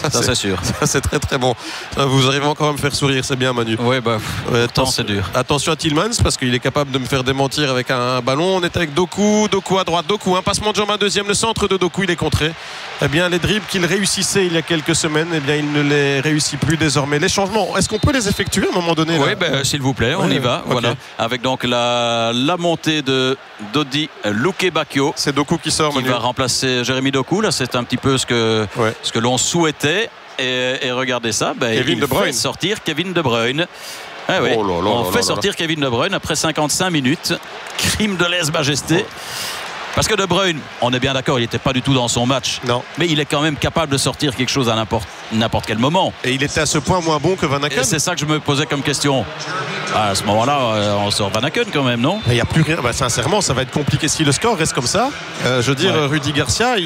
S2: Ça c'est sûr.
S1: Ça, c'est très très bon. Vous arrivez encore à me faire sourire, c'est bien Manu.
S2: Oui, c'est dur.
S1: Attention à Tillmans parce qu'il est capable de me faire démentir avec un ballon. On est avec Doku à droite, Doku, un passement de jambe à deuxième, le centre de Doku, il est contré. Eh bien les dribbles qu'il réussissait il y a quelques semaines, eh bien il ne les réussit plus désormais. Les changements, est-ce qu'on peut les effectuer à un moment donné?
S2: Oui, s'il vous plaît, on y va. Okay. Voilà. Avec donc la montée de Dodi Lukebakio.
S1: C'est Doku qui sort,
S2: Manu. Qui va remplacer Jérémy Doku. Là, c'est un petit peu ce que l'on souhaitait. Et regardez ça, il fait sortir Kevin De Bruyne. Ah oui. On fait sortir Kevin De Bruyne après 55 minutes. Crime de lèse-majesté. Parce que De Bruyne, on est bien d'accord, il n'était pas du tout dans son match.
S1: Non.
S2: Mais il est quand même capable de sortir quelque chose à n'importe quel moment.
S1: Et il était à ce point moins bon que Van Aken.
S2: C'est ça que je me posais comme question. À ce moment-là, on sort Van Aken quand même, non?
S1: Il n'y a plus rien. Sincèrement, ça va être compliqué si le score reste comme ça. Je veux dire, Rudy Garcia,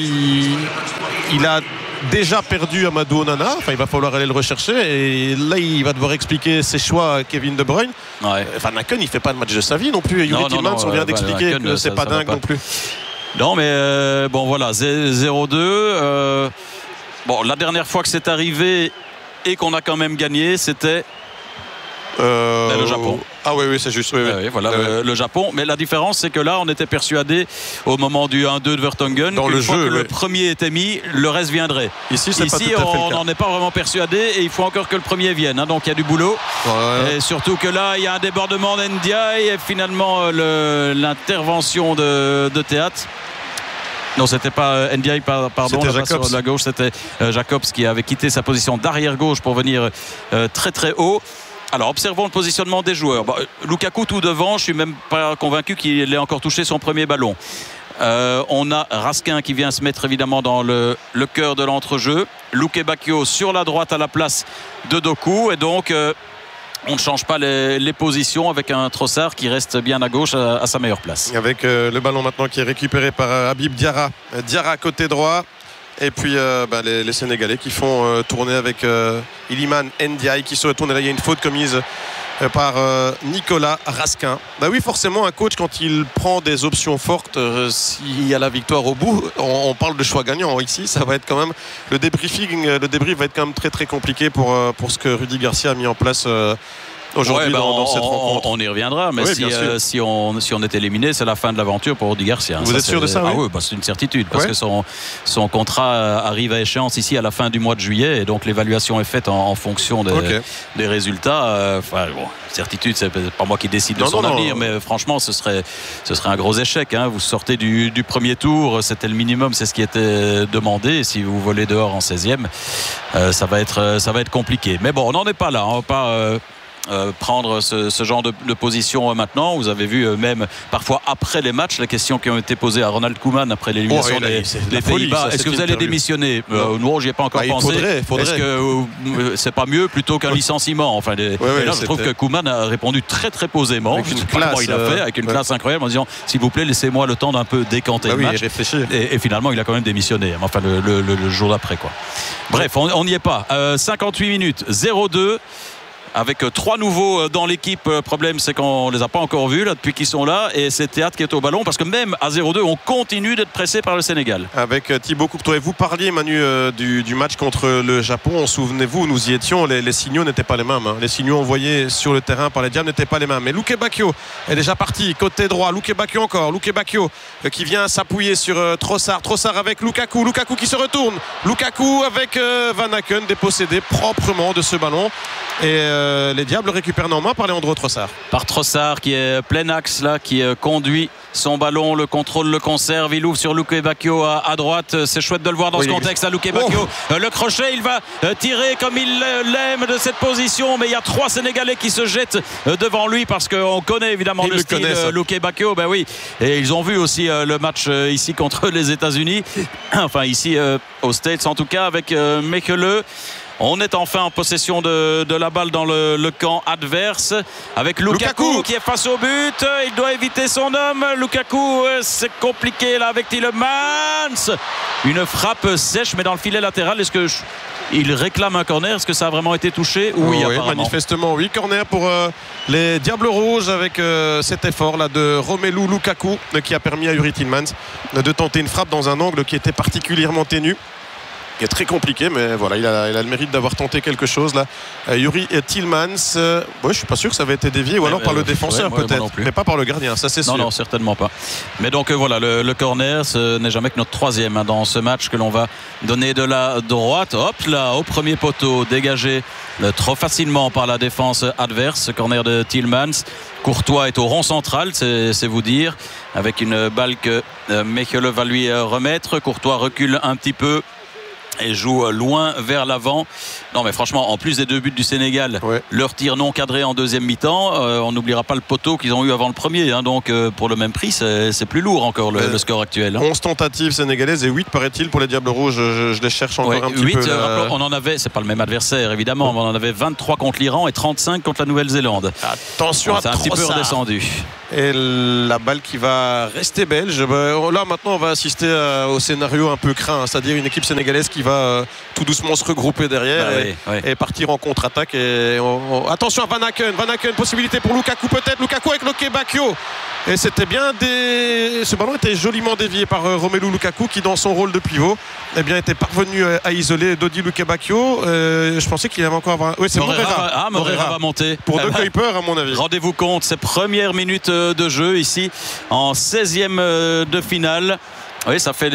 S1: il a déjà perdu Amadou Onana. Enfin, il va falloir aller le rechercher. Et là, il va devoir expliquer ses choix à Kevin De Bruyne. Van Aken, il ne fait pas le match de sa vie non plus. Yuri Tillmans, on vient d'expliquer que c'est pas dingue non plus.
S2: Non, mais voilà, 0-2. La dernière fois que c'est arrivé et qu'on a quand même gagné, c'était le Japon.
S1: Ah oui, c'est juste.
S2: Voilà, le Japon. Mais la différence, c'est que là, on était persuadé au moment du 1-2 de Vertonghen
S1: dans le jeu,
S2: le premier était mis, le reste viendrait.
S1: Ici, on
S2: n'en est pas vraiment persuadé et il faut encore que le premier vienne. Donc il y a du boulot. Et surtout que là, il y a un débordement d'Ndiaye et finalement l'intervention de Théâtre. Non, c'était pas Ndiaye, pardon,
S1: c'était Jacobs.
S2: Sur la gauche, c'était Jacobs qui avait quitté sa position d'arrière gauche pour venir très très haut. Alors observons le positionnement des joueurs. Lukaku tout devant, je suis même pas convaincu qu'il ait encore touché son premier ballon. On a Raskin qui vient se mettre évidemment dans le cœur de l'entrejeu. Lukebakio sur la droite à la place de Doku et donc on ne change pas les positions avec un Trossard qui reste bien à gauche à sa meilleure place.
S1: Avec le ballon maintenant qui est récupéré par Habib Diarra. Diarra côté droit. Et puis les Sénégalais qui font tourner avec Iliman Ndiaye qui se retourne. Et là, il y a une faute commise par Nicolas Raskin. Oui, forcément, un coach, quand il prend des options fortes, s'il y a la victoire au bout, on parle de choix gagnant. Ici, ça va être quand même le débrief va être quand même très très compliqué pour ce que Rudy Garcia a mis en place. Aujourd'hui, dans cette rencontre.
S2: On y reviendra, mais si on est éliminé, c'est la fin de l'aventure pour Rudy Garcia.
S1: Vous êtes sûr de ça?
S2: Oui, c'est une certitude, parce que son contrat arrive à échéance ici à la fin du mois de juillet, et donc l'évaluation est faite en fonction des résultats. Certitude, c'est pas moi qui décide de son avenir, mais franchement, ce serait un gros échec. Vous sortez du premier tour, c'était le minimum, c'est ce qui était demandé. Et si vous volez dehors en 16e, ça va être compliqué. Mais bon, on n'en est pas là. On va pas prendre ce genre de position maintenant. Vous avez vu même parfois après les matchs les questions qui ont été posées à Ronald Koeman après l'élimination des Pays-Bas. Est-ce que vous allez démissionner? Non, j'y ai pas encore pensé.
S1: Faudrait.
S2: Est-ce que c'est pas mieux plutôt qu'un licenciement? Là, je trouve que Koeman a répondu très très posément.
S1: Avec une classe,
S2: il a fait avec une classe incroyable en disant s'il vous plaît laissez-moi le temps d'un peu décanter le match. Et finalement il a quand même démissionné. Enfin le jour d'après quoi. Bref, on n'y est pas. 58 minutes 0-2. Avec 3 nouveaux dans l'équipe. Le problème, c'est qu'on ne les a pas encore vus là, depuis qu'ils sont là. Et c'est Théâtre qui est au ballon. Parce que même à 0-2, on continue d'être pressé par le Sénégal.
S1: Avec Thibaut Courtois. Vous parliez, Manu, du match contre le Japon. Souvenez-vous, nous y étions. Les signaux n'étaient pas les mêmes. Les signaux envoyés sur le terrain par les Diables n'étaient pas les mêmes. Mais Lukebakio est déjà parti. Côté droit. Lukebakio encore. Lukebakio qui vient s'appuyer sur Trossard. Trossard avec Lukaku. Lukaku qui se retourne. Lukaku avec Van Aken dépossédé proprement de ce ballon. Et les Diables récupèrent en main par Leandro Trossard.
S2: Par Trossard qui est plein axe là, qui conduit son ballon, le contrôle le conserve, il ouvre sur Lukebakio à droite. C'est chouette de le voir dans ce contexte à Lukebakio. Le crochet, il va tirer comme il l'aime de cette position, mais il y a 3 Sénégalais qui se jettent devant lui parce qu'on connaît évidemment le style Lukebakio. Et ils ont vu aussi le match ici contre les États-Unis, enfin ici aux States en tout cas, avec Mekele. On est enfin en possession de la balle dans le camp adverse avec Lukaku qui est face au but. Il doit éviter son homme. Lukaku, c'est compliqué là avec Tielemans. Une frappe sèche mais dans le filet latéral. Est-ce que il réclame un corner? Est-ce que ça a vraiment été touché? Oui,
S1: manifestement oui. Corner pour les Diables Rouges avec cet effort là de Romelu Lukaku qui a permis à Yuri Tillmans de tenter une frappe dans un angle qui était particulièrement ténu. qui est très compliqué, mais voilà, il a le mérite d'avoir tenté quelque chose là. Yuri Tillmans, je suis pas sûr que ça avait été dévié, ou alors par le défenseur peut-être, mais pas par le gardien, ça c'est sûr.
S2: Non, certainement pas. Mais donc voilà, le corner, ce n'est jamais que notre troisième dans ce match que l'on va donner de la droite. Hop là, au premier poteau, dégagé trop facilement par la défense adverse. Ce corner de Tillmans. Courtois est au rond central, c'est vous dire, avec une balle que Mechelen va lui remettre. Courtois recule un petit peu et joue loin vers l'avant. Non mais franchement, en plus des 2 buts du Sénégal, leur tir non cadré en deuxième mi-temps, on n'oubliera pas le poteau qu'ils ont eu avant le premier, donc pour le même prix c'est plus lourd encore le score actuel.
S1: 11 tentatives sénégalaises et 8 paraît-il pour les Diables Rouges. Je les cherche encore un petit
S2: 8,
S1: peu.
S2: On en avait, c'est pas le même adversaire évidemment, mais on en avait 23 contre l'Iran et 35 contre la Nouvelle-Zélande.
S1: Attention à
S2: c'est un petit peu redescendu.
S1: Et la balle qui va rester belge. Là maintenant on va assister au scénario un peu craint, c'est-à-dire une équipe sénégalaise qui va tout doucement se regrouper derrière et partir en contre-attaque. Attention à Van Aken, possibilité pour Lukaku peut-être, Lukaku avec Loke Bakio. Et c'était bien ce ballon était joliment dévié par Romelu Lukaku qui dans son rôle de pivot était parvenu à isoler Dodi Lukebakio. Je pensais qu'il avait encore c'est Morera.
S2: Morera va monter
S1: pour De Kuiper à mon avis.
S2: Rendez-vous compte, ces premières minutes de jeu ici en 16e de finale. Oui,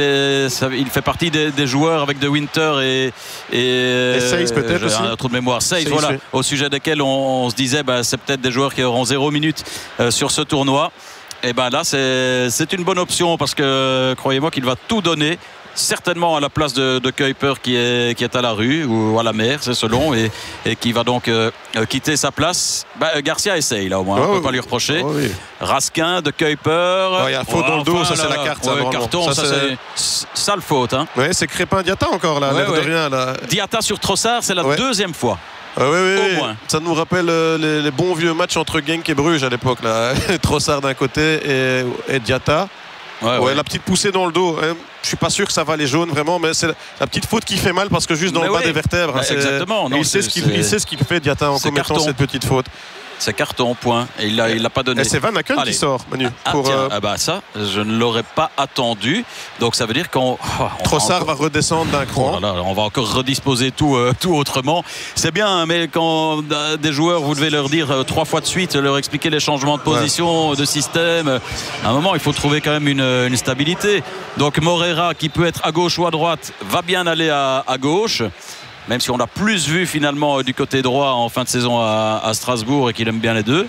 S2: il fait partie des joueurs avec De Winter et
S1: Seyss peut-être aussi.
S2: Un trou de mémoire. Seyss, voilà, au sujet desquels on se disait c'est peut-être des joueurs qui auront 0 minute sur ce tournoi. Et là c'est une bonne option parce que croyez-moi qu'il va tout donner. Certainement à la place de Kuiper qui est à la rue ou à la mer, c'est selon, et qui va donc quitter sa place. Garcia essaye là au moins, on ne peut pas lui reprocher. Raskin, De Kuiper.
S1: Il y a faute dans le dos, ça c'est la carte.
S2: Carton, ça c'est sale faute.
S1: Oui, c'est Crépin Diatta encore là, l'air de rien là.
S2: Diatta sur Trossard, c'est la deuxième fois.
S1: Au moins. Ça nous rappelle les bons vieux matchs entre Genk et Bruges à l'époque là. Trossard d'un côté et Diatta. La petite poussée dans le dos. Je suis pas sûr que ça va les jaunes vraiment, mais c'est la petite faute qui fait mal parce que juste dans le bas des vertèbres.
S2: Exactement.
S1: Il sait ce qu'il fait Diatta en commettant cette petite faute.
S2: C'est carton, point. Et il l'a pas donné.
S1: Et c'est Van Aken qui sort, Manu.
S2: Ça, je ne l'aurais pas attendu. Donc ça veut dire qu'on.
S1: Trossard va redescendre d'un cran.
S2: On va encore redisposer tout autrement. C'est bien, mais quand des joueurs, vous devez leur dire 3 fois de suite, leur expliquer les changements de position, de système. À un moment, il faut trouver quand même une stabilité. Donc Morera, qui peut être à gauche ou à droite, va bien aller à gauche. Même si on l'a plus vu finalement du côté droit en fin de saison à Strasbourg et qu'il aime bien les deux.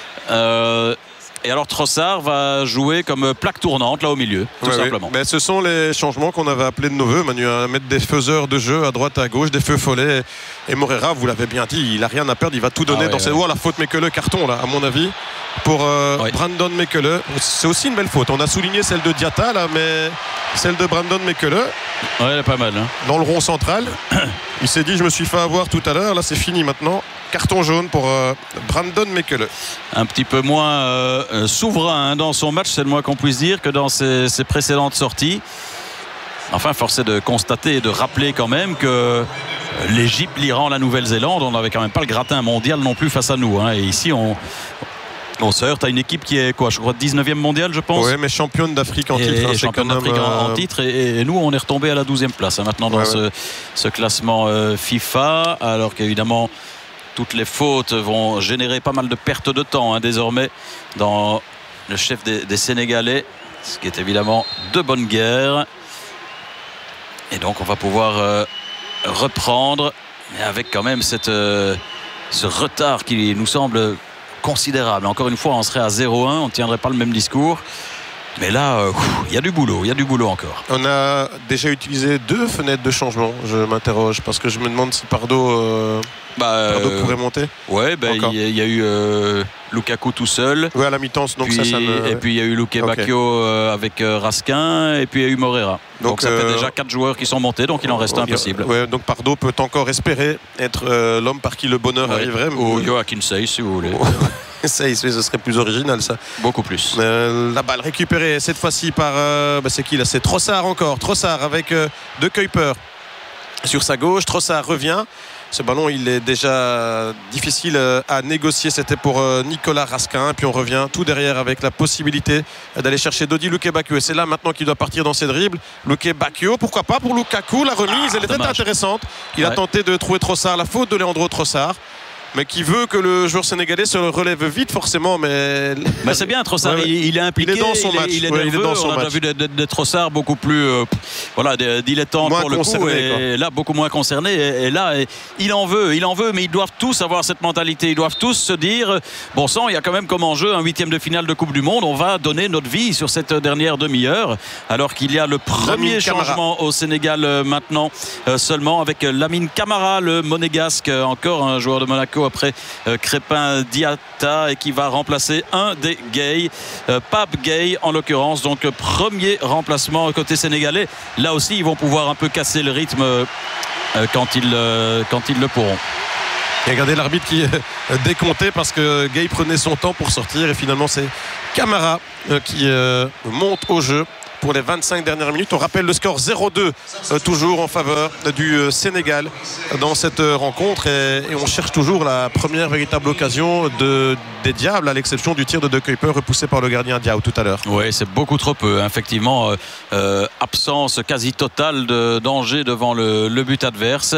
S2: Et alors Trossard va jouer comme plaque tournante là au milieu, tout simplement.
S1: Mais ce sont les changements qu'on avait appelés de nos voeux, Manu, à mettre des faiseurs de jeu à droite à gauche, des feux follets. Et Morera, vous l'avez bien dit, il n'a rien à perdre, il va tout donner dans ses doigts. La faute Mechelen, carton là, à mon avis, pour Brandon Mechelen. C'est aussi une belle faute. On a souligné celle de Diatta là, mais celle de Brandon Mechelen.
S2: Ouais, elle est pas mal.
S1: Dans le rond central. Il s'est dit, je me suis fait avoir tout à l'heure. Là, c'est fini maintenant. Carton jaune pour Brandon Mechelen.
S2: Un petit peu moins souverain dans son match, c'est le moins qu'on puisse dire, que dans ses précédentes sorties. Enfin, force est de constater et de rappeler quand même que l'Égypte, l'Iran, la Nouvelle-Zélande, on n'avait quand même pas le gratin mondial non plus face à nous. Et ici, on se heurte à une équipe qui est je crois 19e mondiale, je pense.
S1: Oui, mais championne d'Afrique en titre.
S2: Et championne d'Afrique en titre. Et nous, on est retombé à la 12e place maintenant dans ce classement FIFA. Alors qu'évidemment, toutes les fautes vont générer pas mal de pertes de temps désormais dans le chef des Sénégalais. Ce qui est évidemment de bonne guerre. Et donc, on va pouvoir reprendre. Mais avec quand même ce retard qui nous semble considérable. Encore une fois, on serait à 0-1, on ne tiendrait pas le même discours. Mais là, il y a du boulot encore.
S1: On a déjà utilisé 2 fenêtres de changement, je m'interroge, parce que je me demande si Pardo pourrait monter.
S2: Ouais, il y a eu Lukaku tout seul.
S1: Oui, à la mi-temps, donc
S2: puis, et puis il y a eu Lukebakio avec Raskin, et puis il y a eu Morera. Donc ça fait déjà 4 joueurs qui sont montés, donc il en reste un possible.
S1: Ouais, donc Pardo peut encore espérer être l'homme par qui le bonheur arriverait.
S2: Ou Joachim Seyss, si vous voulez.
S1: Seyss, ce serait plus original ça.
S2: Beaucoup plus.
S1: La balle récupérée cette fois-ci par c'est qui là? C'est Trossard encore. Trossard avec De Kuiper sur sa gauche. Trossard revient Ce ballon, il est déjà difficile à négocier. C'était pour Nicolas Raskin. Et puis on revient tout derrière avec la possibilité d'aller chercher Dodi Lukebakio. Et c'est là maintenant qu'il doit partir dans ses dribbles. Lukebakio, pourquoi pas pour Lukaku. La remise, elle était intéressante. Il a tenté de trouver Trossard, la faute de Leandro Trossard, mais qui veut que le joueur sénégalais se relève vite forcément. Mais
S2: c'est bien, Trossard, il est impliqué,
S1: il est dans son match.
S2: Il est nerveux. On a déjà vu des Trossard beaucoup plus dilettantes pour le coup, et là beaucoup moins concernés. Et là, il en veut, mais ils doivent tous avoir cette mentalité. Ils doivent tous se dire, bon sang, il y a quand même comme enjeu un 8e de finale de Coupe du Monde. On va donner notre vie sur cette dernière demi-heure, alors qu'il y a le premier changement au Sénégal maintenant seulement, avec Lamine Camara, le monégasque, encore un joueur de Monaco après Crépin Diatta, et qui va remplacer un des Gueye, Pape Gueye en l'occurrence. Donc premier remplacement côté sénégalais. Là aussi ils vont pouvoir un peu casser le rythme quand ils le pourront.
S1: Et regardez l'arbitre qui décomptait parce que Gueye prenait son temps pour sortir, et finalement c'est Camara qui monte au jeu pour les 25 dernières minutes. On rappelle le score 0-2 toujours en faveur du Sénégal dans cette rencontre, et on cherche toujours la première véritable occasion des Diables, à l'exception du tir de De Kuyper repoussé par le gardien Diao tout à l'heure.
S2: Oui, c'est beaucoup trop peu, effectivement. Absence quasi totale de danger devant le but adverse.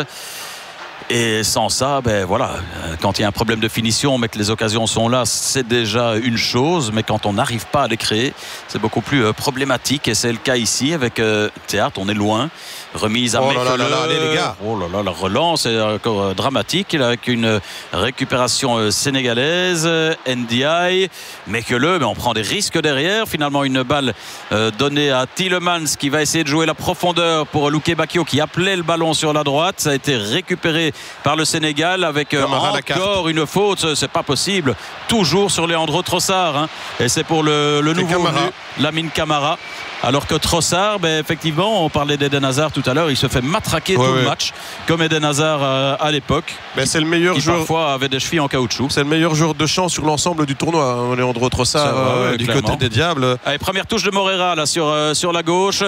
S2: Et sans ça, quand il y a un problème de finition, mais que les occasions sont là, c'est déjà une chose. Mais quand on n'arrive pas à les créer, c'est beaucoup plus problématique. Et c'est le cas ici avec Théâtre. On est loin. Remise à Mekele.
S1: Allez les gars.
S2: Oh là là, la relance est encore dramatique. Avec une récupération sénégalaise. NDI, Mekele, mais on prend des risques derrière. Finalement, une balle donnée à Tielemans, qui va essayer de jouer la profondeur pour Lukebakio, qui appelait le ballon sur la droite. Ça a été récupéré par le Sénégal avec encore une faute. C'est pas possible. Toujours sur Leandro Trossard, et c'est pour le nouveau venu, Lamine Camara. Alors que Trossard, effectivement, on parlait d'Eden Hazard tout à l'heure, il se fait matraquer tout le match, comme Eden Hazard à l'époque.
S1: C'est le meilleur joueur.
S2: Parfois avait des chevilles en caoutchouc.
S1: C'est le meilleur joueur de champ sur l'ensemble du tournoi, Leandro Trossard, du côté des Diables.
S2: Allez, première touche de Morera là sur la gauche.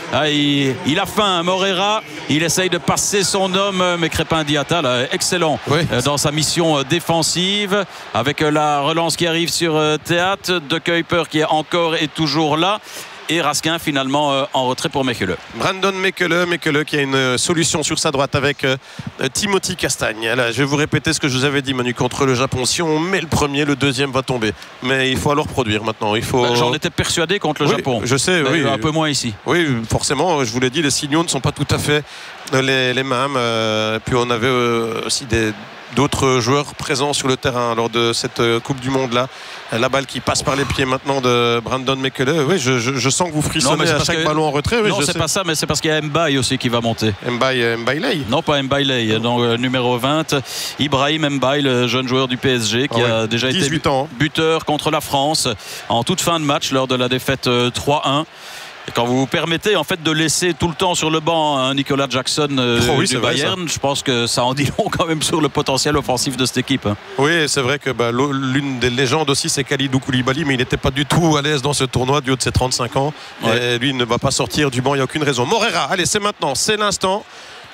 S2: Il a faim, Morera. Il essaye de passer son homme, mais Crépin Diatta, là, excellent dans sa mission défensive, avec la relance qui arrive sur Théâtre. De Kuyper qui est encore et toujours là. Et Raskin finalement en retrait pour Mekele.
S1: Brandon Mekele qui a une solution sur sa droite avec Timothy Castagne. Là, je vais vous répéter ce que je vous avais dit, Manu, contre le Japon. Si on met le premier, le deuxième va tomber. Mais il faut alors produire maintenant.
S2: J'en étais persuadé contre le Japon.
S1: Je sais, oui.
S2: Un peu moins ici.
S1: Oui, forcément, je vous l'ai dit, les signaux ne sont pas tout à fait les mêmes. Puis on avait aussi d'autres joueurs présents sur le terrain lors de cette Coupe du Monde là. La balle qui passe par les pieds maintenant de Brandon Mekele. Oui, je sens que vous frissonnez à chaque ballon en retrait.
S2: Non, c'est pas ça, mais c'est parce qu'il y a Mbaye aussi qui va monter.
S1: Mbaye.
S2: Non, pas Mbaye, donc numéro 20. Ibrahim Mbaye, le jeune joueur du PSG qui a déjà été buteur contre la France en toute fin de match lors de la défaite 3-1. Et quand vous vous permettez en fait de laisser tout le temps sur le banc Nicolas Jackson du Bayern, je pense que ça en dit long quand même sur le potentiel offensif de cette équipe.
S1: Oui, c'est vrai que l'une des légendes aussi, c'est Kalidou Koulibaly, mais il n'était pas du tout à l'aise dans ce tournoi du haut de ses 35 ans. Et lui, il ne va pas sortir du banc, il n'y a aucune raison. Morera, allez, c'est maintenant, c'est l'instant.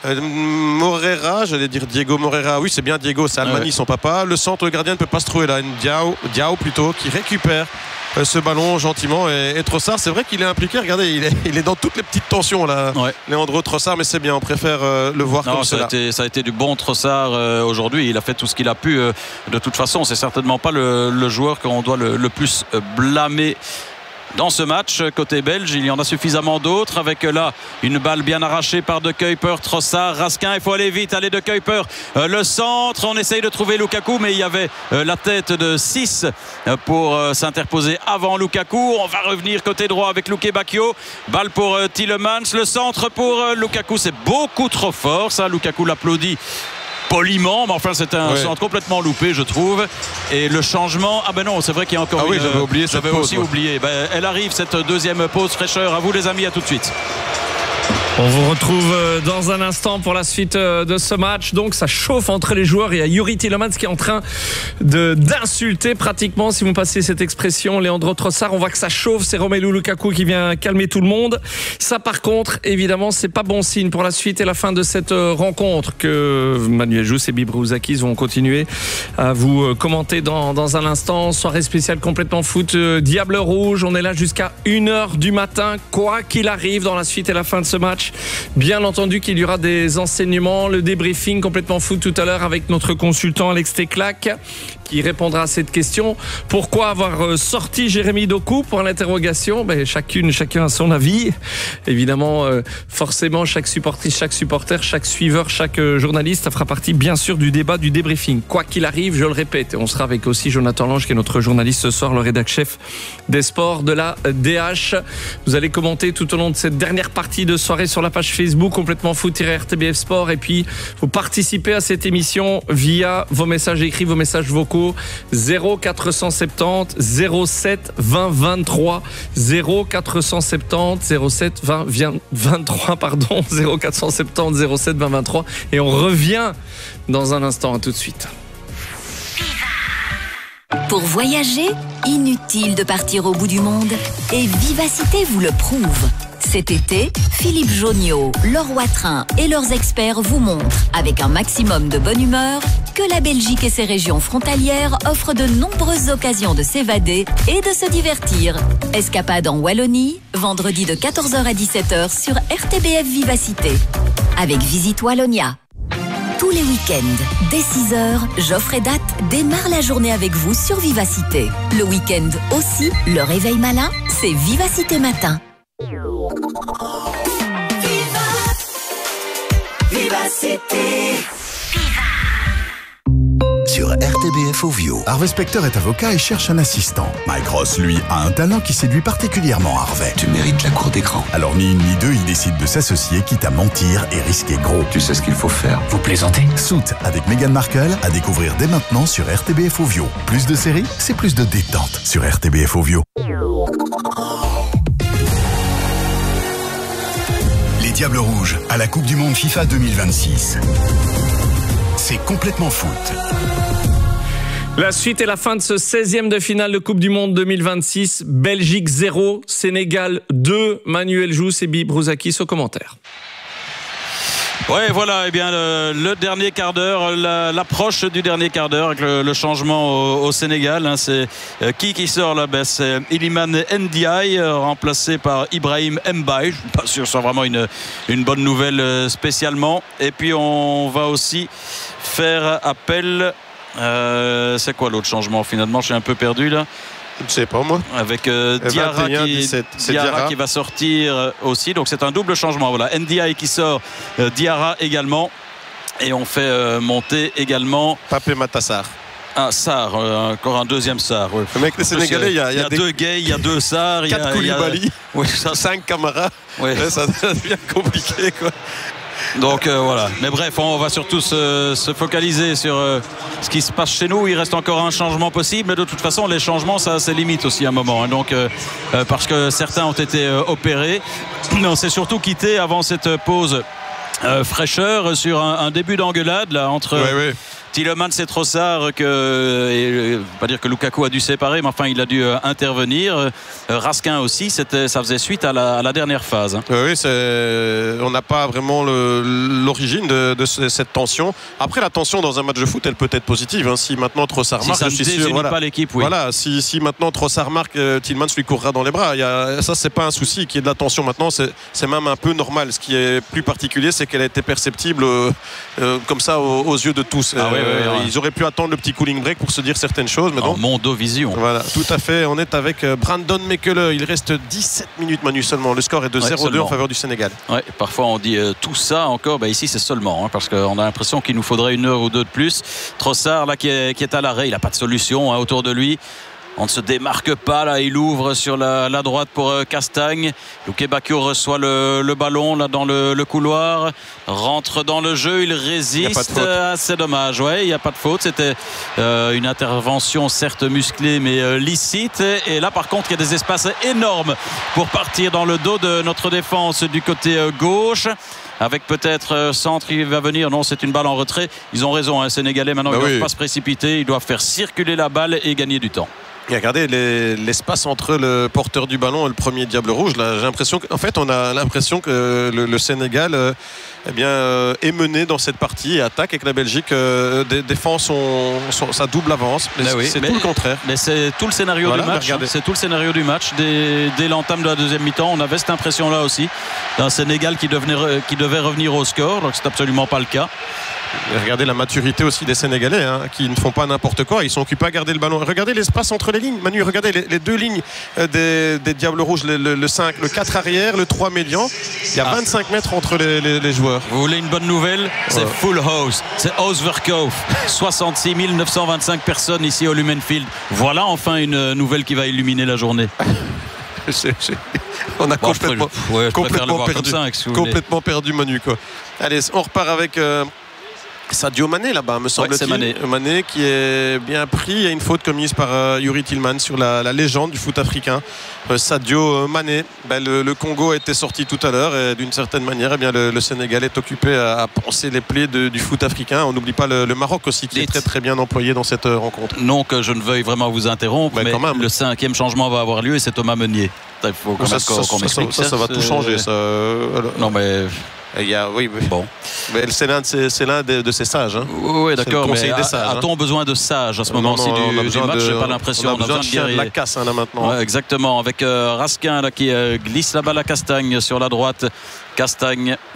S1: Morera, j'allais dire Diego Morera. Oui, c'est bien Diego, c'est Almani, son papa. Le centre, le gardien ne peut pas se trouver là. Diao plutôt, qui récupère ce ballon gentiment, et Trossard, c'est vrai qu'il est impliqué. Regardez, il est dans toutes les petites tensions là, Leandro Trossard, mais c'est bien, on préfère le voir comme ça.
S2: Ça a été du bon Trossard aujourd'hui. Il a fait tout ce qu'il a pu. De toute façon, c'est certainement pas le joueur qu'on doit le plus blâmer dans ce match. Côté belge, il y en a suffisamment d'autres, avec là une balle bien arrachée par De Kuyper, Trossard, Raskin, il faut aller vite, allez De Kuyper, le centre, on essaye de trouver Lukaku, mais il y avait la tête de 6 pour s'interposer avant Lukaku. On va revenir côté droit avec Lukebakio, balle pour Tielemans, le centre pour Lukaku, c'est beaucoup trop fort ça. Lukaku l'applaudit poliment, mais enfin c'est un centre complètement loupé, je trouve. Et le changement, non, c'est vrai qu'il y a encore
S1: j'avais
S2: aussi oublié. Elle arrive cette deuxième pause fraîcheur. À vous les amis, à tout de suite.
S3: On vous retrouve dans un instant pour la suite de ce match. Donc ça chauffe entre les joueurs. Il y a Youri Tielemans qui est en train d'insulter pratiquement, si vous passez cette expression, Leandro Trossard. On voit que ça chauffe. C'est Romelu Lukaku qui vient calmer tout le monde. Ça par contre, évidemment, c'est pas bon signe pour la suite et la fin de cette rencontre que Manuel Jousse et Bibrouzakis vont continuer à vous commenter dans un instant. Soirée spéciale complètement foot. Diable Rouge, on est là jusqu'à 1h du matin. Quoi qu'il arrive dans la suite et la fin de ce match, bien entendu qu'il y aura des enseignements, le débriefing complètement foot tout à l'heure avec notre consultant Alex Teclac qui répondra à cette question. Pourquoi avoir sorti Jérémy Doku pour l'interrogation? Chacun a son avis. Évidemment, forcément, chaque supporter, chaque suiveur, chaque journaliste, ça fera partie bien sûr du débat, du débriefing. Quoi qu'il arrive, je le répète, on sera avec aussi Jonathan Lange qui est notre journaliste ce soir, le rédac-chef des sports de la DH. Vous allez commenter tout au long de cette dernière partie de soirée sur la page Facebook complètement foot-RTBF Sport et puis vous participez à cette émission via vos messages écrits, vos messages vocaux 0470 07 20 23 0470 07 20 23 pardon 0470 07 20 23 et on revient dans un instant. À tout de suite.
S8: Pour voyager, inutile de partir au bout du monde et Vivacité vous le prouve. Cet été, Philippe Jonniot, Laure Watrin et leurs experts vous montrent, avec un maximum de bonne humeur, que la Belgique et ses régions frontalières offrent de nombreuses occasions de s'évader et de se divertir. Escapade en Wallonie, vendredi de 14h à 17h sur RTBF Vivacité. Avec Visite Wallonia. Tous les week-ends, dès 6h, Geoffrey Datt démarre la journée avec vous sur Vivacité. Le week-end aussi, le réveil malin, c'est Vivacité Matin.
S9: Vivacité. Sur RTBF Ovio.
S4: Harvey Specter est avocat et cherche un assistant. Mike Ross, lui, a un talent qui séduit particulièrement Harvey.
S9: Tu mérites la cour d'écran.
S4: Alors ni une ni deux, ils décident de s'associer, quitte à mentir et risquer gros.
S9: Tu sais ce qu'il faut faire. Vous plaisantez?
S4: Suits avec Meghan Markle à découvrir dès maintenant sur RTBF Ovio. Plus de séries, c'est plus de détente sur RTBF Ovio. Les Diables Rouges à la Coupe du Monde FIFA 2026. C'est complètement foot.
S3: La suite et la fin de ce 16e de finale de Coupe du Monde 2026. Belgique 0, Sénégal 2. Manuel Jousse et Bibrouzakis au commentaire.
S2: Ouais, voilà, eh bien le dernier quart d'heure, l'approche du dernier quart d'heure avec le changement au Sénégal. Hein, c'est qui sort là? C'est Iliman Ndiaye, remplacé par Ibrahim Mbaye. Je suis pas sûr que ce soit vraiment une bonne nouvelle spécialement. Et puis on va aussi faire appel. C'est quoi l'autre changement finalement? Je suis un peu perdu là.
S1: Je ne sais pas moi.
S2: Avec Diarra qui va sortir aussi. Donc c'est un double changement. Voilà, Ndiaye qui sort, Diarra également. Et on fait monter également
S1: Papé Matassar.
S2: Ah, Sarr, encore un deuxième Sarr. Ouais.
S1: Le mec, les Sénégalais, il y a
S2: deux Gueye, il y a deux Sarr, il y a
S1: Koulibaly,
S2: oui,
S1: 5 Camara.
S2: Ouais.
S1: Ça devient compliqué quoi.
S2: Donc voilà, mais bref, on va surtout se focaliser sur ce qui se passe chez nous. Il reste encore un changement possible, mais de toute façon les changements ça c'est limite aussi à un moment, hein. Donc parce que certains ont été opérés, on s'est surtout quitté avant cette pause fraîcheur sur un début d'engueulade là entre Tielemans et Trossard, pas dire que Lukaku a dû séparer, mais enfin il a dû intervenir. Raskin aussi, ça faisait suite à la dernière phase. Hein.
S1: Oui, on n'a pas vraiment l'origine de cette tension. Après, la tension dans un match de foot, elle peut être positive. Hein. Si maintenant Trossard marque,
S2: ça ne désunit pas l'équipe, oui.
S1: Voilà, si maintenant Trossard marque, Tielemans lui courra dans les bras. Ça, c'est pas un souci. Qu'il y ait de la tension maintenant, c'est même un peu normal. Ce qui est plus particulier, c'est qu'elle a été perceptible comme ça aux yeux de tous. Ils auraient pu attendre le petit cooling break pour se dire certaines choses. Mais
S2: en Mondovision.
S1: Voilà, tout à fait. On est avec Brandon Mekele. Il reste 17 minutes, Manu, seulement. Le score est de 0-2 en faveur du Sénégal.
S2: Ouais, parfois on dit tout ça encore. Ici, c'est seulement. Parce qu'on a l'impression qu'il nous faudrait 1 heure ou 2 de plus. Trossard, là, qui est à l'arrêt. Il n'a pas de solution autour de lui. On ne se démarque pas là. Il ouvre sur la droite pour Castagne. Luke Bacchio reçoit le ballon là dans le couloir. Rentre dans le jeu. Il résiste. C'est dommage. Ouais, il n'y a pas de faute. C'était une intervention certes musclée mais licite. Et là par contre il y a des espaces énormes pour partir dans le dos de notre défense du côté gauche. Avec peut-être centre qui va venir. Non, c'est une balle en retrait. Ils ont raison, Sénégalais. Maintenant, ils ne doivent pas se précipiter. Ils doivent faire circuler la balle et gagner du temps.
S1: Et regardez l'espace entre le porteur du ballon et le premier Diable Rouge. Là, j'ai l'impression qu'en fait, on a l'impression que le Sénégal est mené dans cette partie et attaque, et que la Belgique défend sa double avance. C'est tout le contraire.
S2: Mais c'est tout le scénario du match. C'est tout le scénario du match. Dès l'entame de la deuxième mi-temps, on avait cette impression-là aussi d'un Sénégal qui devait revenir au score. Donc c'est absolument pas le cas.
S1: Et regardez la maturité aussi des Sénégalais, qui ne font pas n'importe quoi. Ils sont occupés à garder le ballon. Regardez l'espace entre les lignes. Manu, regardez les deux lignes des Diables Rouges, le 5, le 4 arrière, le 3 médian. Il y a 25 mètres entre les joueurs.
S2: Vous voulez une bonne nouvelle? C'est full house. C'est Ausverkauf. 66 925 personnes ici au Lumenfield. Voilà enfin une nouvelle qui va illuminer la journée.
S1: On a complètement perdu Manu, quoi. Allez, on repart avec Sadio Mané là-bas, me semble-t-il. Mané qui est bien pris. Il y a une faute commise par Yuri Tillman sur la légende du foot africain, Sadio Mané. Le Congo a été sorti tout à l'heure et d'une certaine manière, le Sénégal est occupé à penser les plaies du foot africain. On n'oublie pas le Maroc aussi qui est très très bien employé dans cette rencontre.
S2: Non, que je ne veuille vraiment vous interrompre, mais le 5e changement va avoir lieu et c'est Thomas Meunier. Il faut qu'on explique
S1: ça va tout changer.
S2: Non mais...
S1: Bon. Mais c'est l'un de ces sages.
S2: Oui, d'accord. Mais a-t-on besoin de sages à ce moment-ci du match? J'ai pas l'impression.
S1: On a besoin de chien de la casse là maintenant.
S2: Ouais, exactement. Avec Raskin là, qui glisse la balle à Castagne sur la droite. Castagne